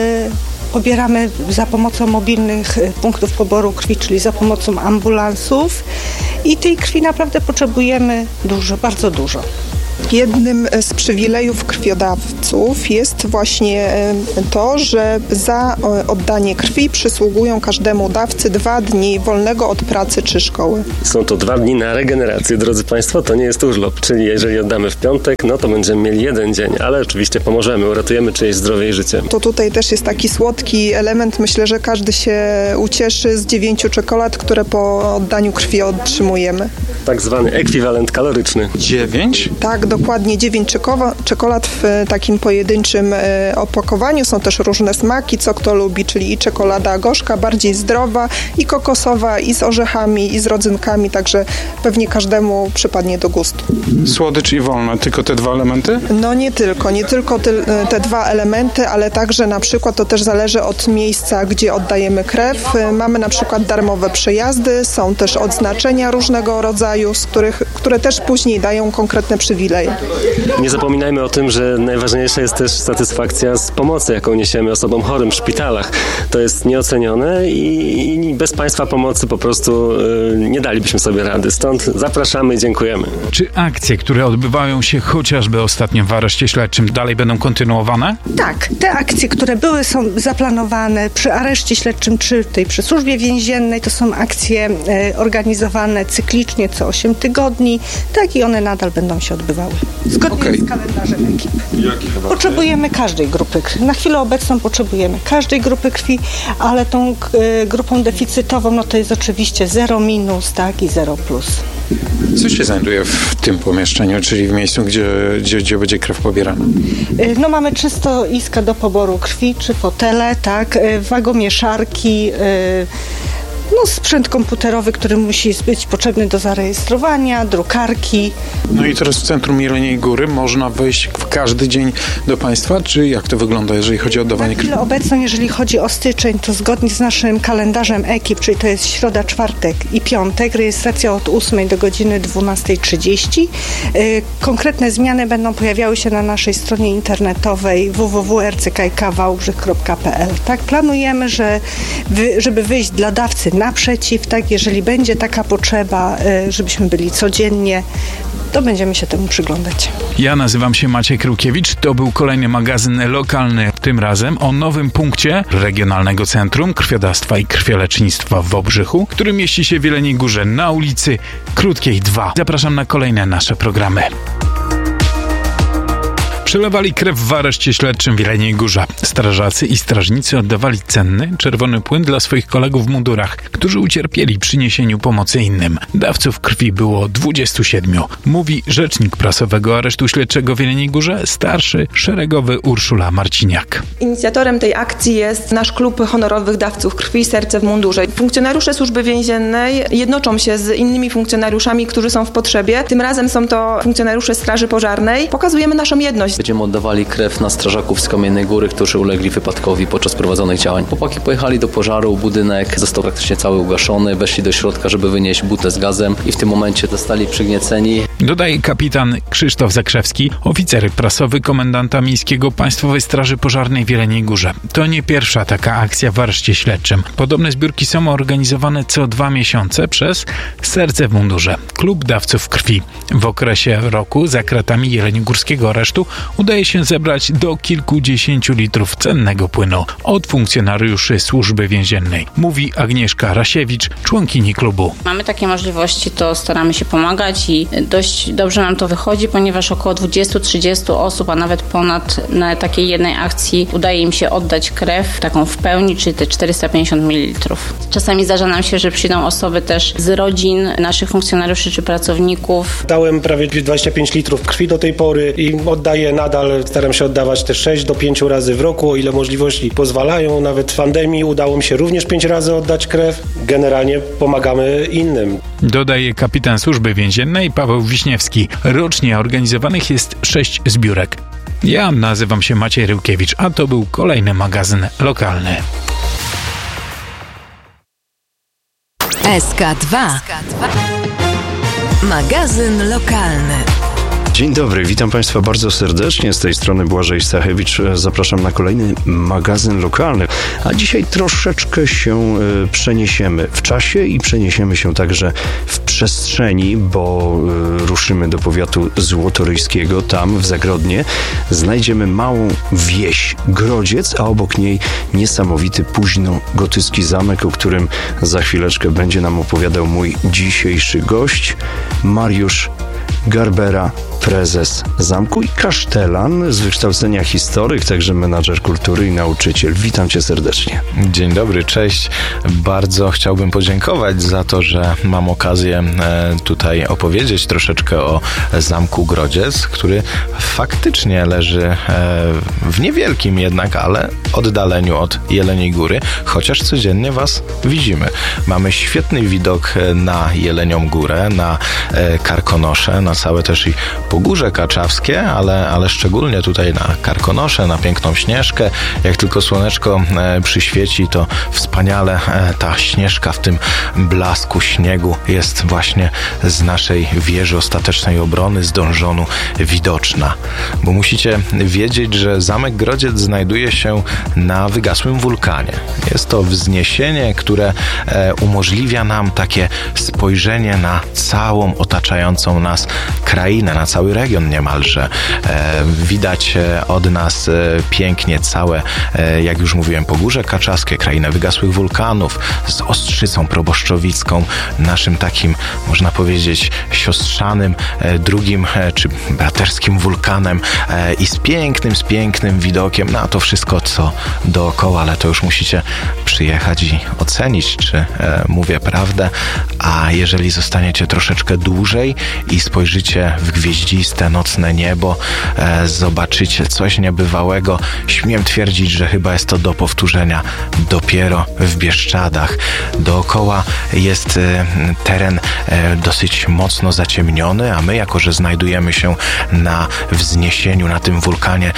Pobieramy za pomocą mobilnych punktów poboru krwi, czyli za pomocą ambulansów i tej krwi naprawdę potrzebujemy dużo, bardzo dużo. Jednym z przywilejów krwiodawców jest właśnie to, że za oddanie krwi przysługują każdemu dawcy 2 dni wolnego od pracy czy szkoły. Są to 2 dni na regenerację, drodzy Państwo, to nie jest urlop, czyli jeżeli oddamy w piątek, no to będziemy mieli 1 dzień, ale oczywiście pomożemy, uratujemy czyjeś zdrowie i życie. To tutaj też jest taki słodki element, myślę, że każdy się ucieszy z 9 czekolad, które po oddaniu krwi otrzymujemy. Tak zwany ekwiwalent kaloryczny. 9? Tak, dokładnie 9 czekolad w takim pojedynczym opakowaniu. Są też różne smaki, co kto lubi, czyli i czekolada gorzka, bardziej zdrowa, i kokosowa, i z orzechami, i z rodzynkami, także pewnie każdemu przypadnie do gustu. Słodycz i wolne, tylko te 2 elementy? No nie tylko te 2 elementy, ale także na przykład to też zależy od miejsca, gdzie oddajemy krew. Mamy na przykład darmowe przejazdy, są też odznaczenia różnego rodzaju, które też później dają konkretne przywileje. Nie zapominajmy o tym, że najważniejsza jest też satysfakcja z pomocy, jaką niesiemy osobom chorym w szpitalach. To jest nieocenione i bez Państwa pomocy po prostu nie dalibyśmy sobie rady. Stąd zapraszamy i dziękujemy. Czy akcje, które odbywają się chociażby ostatnio w areszcie śledczym, dalej będą kontynuowane? Tak, te akcje, które były, są zaplanowane przy areszcie śledczym czy przy służbie więziennej, to są akcje organizowane cyklicznie co 8 tygodni, tak i one nadal będą się odbywały. Zgodnie z kalendarzem ekip. Potrzebujemy każdej grupy krwi. Na chwilę obecną potrzebujemy każdej grupy krwi, ale tą grupą deficytową, no to jest oczywiście 0-, tak, i 0+. Co się znajduje w tym pomieszczeniu, czyli w miejscu, gdzie będzie krew pobierana? No mamy 3 stoiska do poboru krwi, 3 fotele, tak, wagomieszarki, sprzęt komputerowy, który musi być potrzebny do zarejestrowania, drukarki. No i teraz w centrum Jeleniej Góry można wejść w każdy dzień do Państwa, czy jak to wygląda, jeżeli chodzi o oddawanie krwi? Obecnie, jeżeli chodzi o styczeń, to zgodnie z naszym kalendarzem ekip, czyli to jest środa, czwartek i piątek, rejestracja od 8 do godziny 12:30. Konkretne zmiany będą pojawiały się na naszej stronie internetowej www.rckikawałbrzych.pl. Tak, planujemy, żeby wyjść dla dawcy naprzeciw, tak, jeżeli będzie taka potrzeba, żebyśmy byli codziennie, to będziemy się temu przyglądać. Ja nazywam się Maciej Kryłkiewicz. To był kolejny magazyn lokalny, tym razem o nowym punkcie Regionalnego Centrum Krwiodawstwa i Krwiolecznictwa w Wałbrzychu, który mieści się w Jeleniej Górze na ulicy Krótkiej 2. Zapraszam na kolejne nasze programy. Przelewali krew w areszcie śledczym w Jeleniej Górze. Strażacy i strażnicy oddawali cenny, czerwony płyn dla swoich kolegów w mundurach, którzy ucierpieli przy niesieniu pomocy innym. Dawców krwi było 27. Mówi rzecznik prasowego aresztu śledczego w Jeleniej Górze, starszy szeregowy Urszula Marciniak. Inicjatorem tej akcji jest nasz klub honorowych dawców krwi Serce w mundurze. Funkcjonariusze służby więziennej jednoczą się z innymi funkcjonariuszami, którzy są w potrzebie. Tym razem są to funkcjonariusze Straży Pożarnej. Pokazujemy naszą jedność. Będziemy oddawali krew na strażaków z Kamiennej Góry, którzy ulegli wypadkowi podczas prowadzonych działań. Chłopaki pojechali do pożaru, budynek został praktycznie cały ugaszony, weszli do środka, żeby wynieść butę z gazem i w tym momencie zostali przygnieceni. Dodaje kapitan Krzysztof Zakrzewski, oficer prasowy komendanta miejskiego Państwowej Straży Pożarnej w Jeleniej Górze. To nie pierwsza taka akcja w areszcie śledczym. Podobne zbiórki są organizowane co 2 miesiące przez Serce w mundurze, klub dawców krwi. W okresie roku za kratami jeleniogórskiego aresztu udaje się zebrać do kilkudziesięciu litrów cennego płynu od funkcjonariuszy Służby Więziennej, mówi Agnieszka Rasiewicz, członkini klubu. Mamy takie możliwości, to staramy się pomagać i dość dobrze nam to wychodzi, ponieważ około 20-30 osób, a nawet ponad na takiej jednej akcji udaje im się oddać krew, taką w pełni, czyli te 450 ml. Czasami zdarza nam się, że przyjdą osoby też z rodzin naszych funkcjonariuszy czy pracowników. Dałem prawie 25 litrów krwi do tej pory i oddaję nadal, staram się oddawać te 6 do 5 razy w roku, o ile możliwości pozwalają. Nawet w pandemii udało mi się również 5 razy oddać krew. Generalnie pomagamy innym. Dodaje kapitan Służby Więziennej Paweł Wiśniewski. Rocznie organizowanych jest 6 zbiórek. Ja nazywam się Maciej Ryłkiewicz, a to był kolejny magazyn lokalny. SK2. Magazyn lokalny. Dzień dobry, witam Państwa bardzo serdecznie. Z tej strony Błażej Stachewicz. Zapraszam na kolejny magazyn lokalny. A dzisiaj troszeczkę się przeniesiemy w czasie i przeniesiemy się także w przestrzeni, bo ruszymy do powiatu złotoryjskiego. Tam w Zagrodnie znajdziemy małą wieś Grodziec, a obok niej niesamowity późnogotycki zamek, o którym za chwileczkę będzie nam opowiadał mój dzisiejszy gość, Mariusz Garbera, prezes zamku i kasztelan z wykształcenia historyk, także menadżer kultury i nauczyciel. Witam Cię serdecznie. Dzień dobry, cześć. Bardzo chciałbym podziękować za to, że mam okazję tutaj opowiedzieć troszeczkę o zamku Grodziec, który faktycznie leży w niewielkim jednak, ale oddaleniu od Jeleniej Góry, chociaż codziennie Was widzimy. Mamy świetny widok na Jelenią Górę, na Karkonosze, na całe też i Pogórze Kaczawskie, ale szczególnie tutaj na Karkonosze, na piękną Śnieżkę. Jak tylko słoneczko przyświeci, to wspaniale ta Śnieżka w tym blasku śniegu jest właśnie z naszej wieży ostatecznej obrony, z donżonu widoczna. Bo musicie wiedzieć, że zamek Grodziec znajduje się na wygasłym wulkanie. Jest to wzniesienie, które umożliwia nam takie spojrzenie na całą otaczającą nas krainę, na cały region niemalże. Widać od nas pięknie całe, jak już mówiłem, Pogórze Kaczawskie, krainę wygasłych wulkanów z Ostrzycą Proboszczowicką, naszym takim, można powiedzieć, siostrzanym, drugim czy braterskim wulkanem i z pięknym widokiem na to wszystko, co dookoła, ale to już musicie przyjechać i ocenić, czy mówię prawdę, a jeżeli zostaniecie troszeczkę dłużej i spojrzycie w gwieździste, nocne niebo, zobaczycie coś niebywałego. Śmiem twierdzić, że chyba jest to do powtórzenia dopiero w Bieszczadach. Dookoła jest teren dosyć mocno zaciemniony, a my, jako że znajdujemy się na wzniesieniu, na tym wulkanie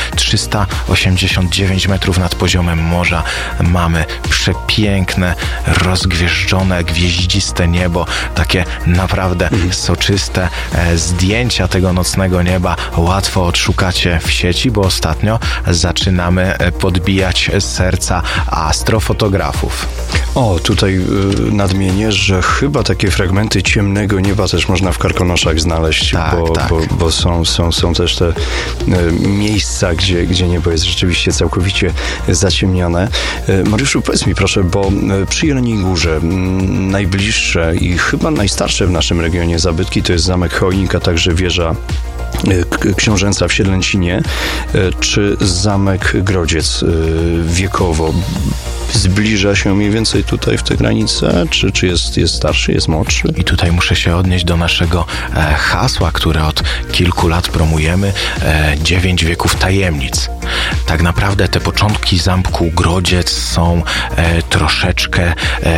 389 metrów nad poziomem morza, mamy przepiękne, rozgwieżdżone, gwieździste niebo, takie naprawdę soczyste zdjęcia tego nocnego nieba łatwo odszukacie w sieci, bo ostatnio zaczynamy podbijać serca astrofotografów. O, tutaj nadmienię, że chyba takie fragmenty ciemnego nieba też można w Karkonoszach znaleźć, bo są też te miejsca, gdzie niebo jest rzeczywiście całkowicie zaciemnione. Mariuszu, powiedz mi proszę, bo przy Jeleniej Górze najbliższe i chyba najstarsze w naszym regionie zabytki to jest zamek Chojnik, a także wieża książęca w Siedlęcinie. Czy zamek Grodziec wiekowo zbliża się mniej więcej tutaj w te granice, czy jest starszy, jest młodszy? I tutaj muszę się odnieść do naszego hasła, które od kilku lat promujemy, 9 wieków tajemnic. Tak naprawdę te początki zamku Grodziec są troszeczkę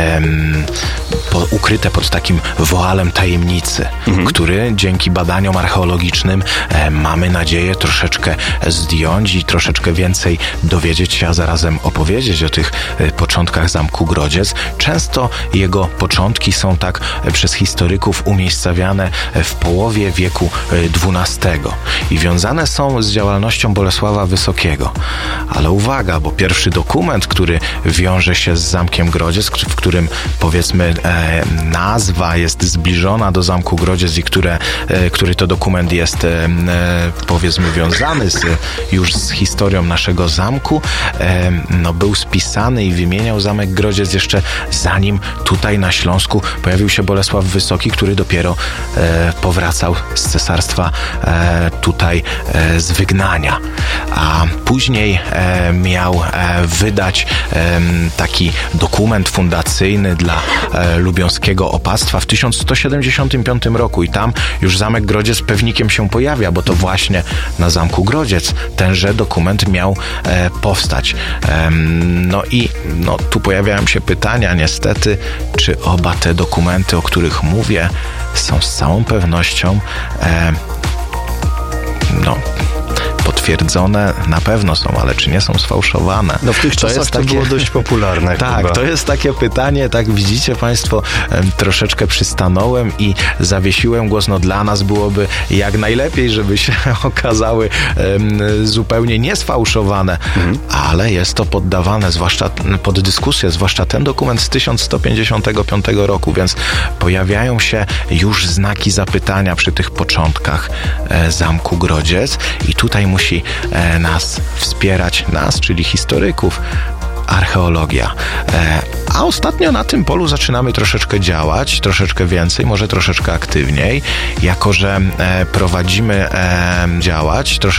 ukryte pod takim woalem tajemnicy, który dzięki badaniom archeologicznym mamy nadzieję troszeczkę zdjąć i troszeczkę więcej dowiedzieć się, a zarazem opowiedzieć o tych początkach zamku Grodziec. Często jego początki są tak przez historyków umiejscawiane w połowie wieku XII i wiązane są z działalnością Bolesława Wysokiego. Ale uwaga, bo pierwszy dokument, który wiąże się z Zamkiem Grodziec, w którym powiedzmy nazwa jest zbliżona do Zamku Grodziec i który to dokument jest powiedzmy wiązany już z historią naszego zamku, był spisany i wymieniał Zamek Grodziec jeszcze zanim tutaj na Śląsku pojawił się Bolesław Wysoki, który dopiero powracał z cesarstwa tutaj z wygnania. A później miał wydać taki dokument fundacyjny dla lubiąskiego opactwa w 1175 roku i tam już Zamek Grodziec pewnikiem się pojawia, bo to właśnie na Zamku Grodziec tenże dokument miał powstać. Tu pojawiają się pytania niestety, czy oba te dokumenty, o których mówię, są z całą pewnością potwierdzone, na pewno są, ale czy nie są sfałszowane? W tych czasach to było dość popularne. Tak, chyba. To jest takie pytanie, tak widzicie Państwo, troszeczkę przystanąłem i zawiesiłem głos. Dla nas byłoby jak najlepiej, żeby się okazały zupełnie niesfałszowane, ale jest to poddawane zwłaszcza pod dyskusję, zwłaszcza ten dokument z 1155 roku, więc pojawiają się już znaki zapytania przy tych początkach Zamku Grodziec i tutaj musi nas wspierać, czyli historyków, archeologia. A ostatnio na tym polu zaczynamy troszeczkę działać, troszeczkę więcej, może troszeczkę aktywniej, jako że prowadzimy działać troszeczkę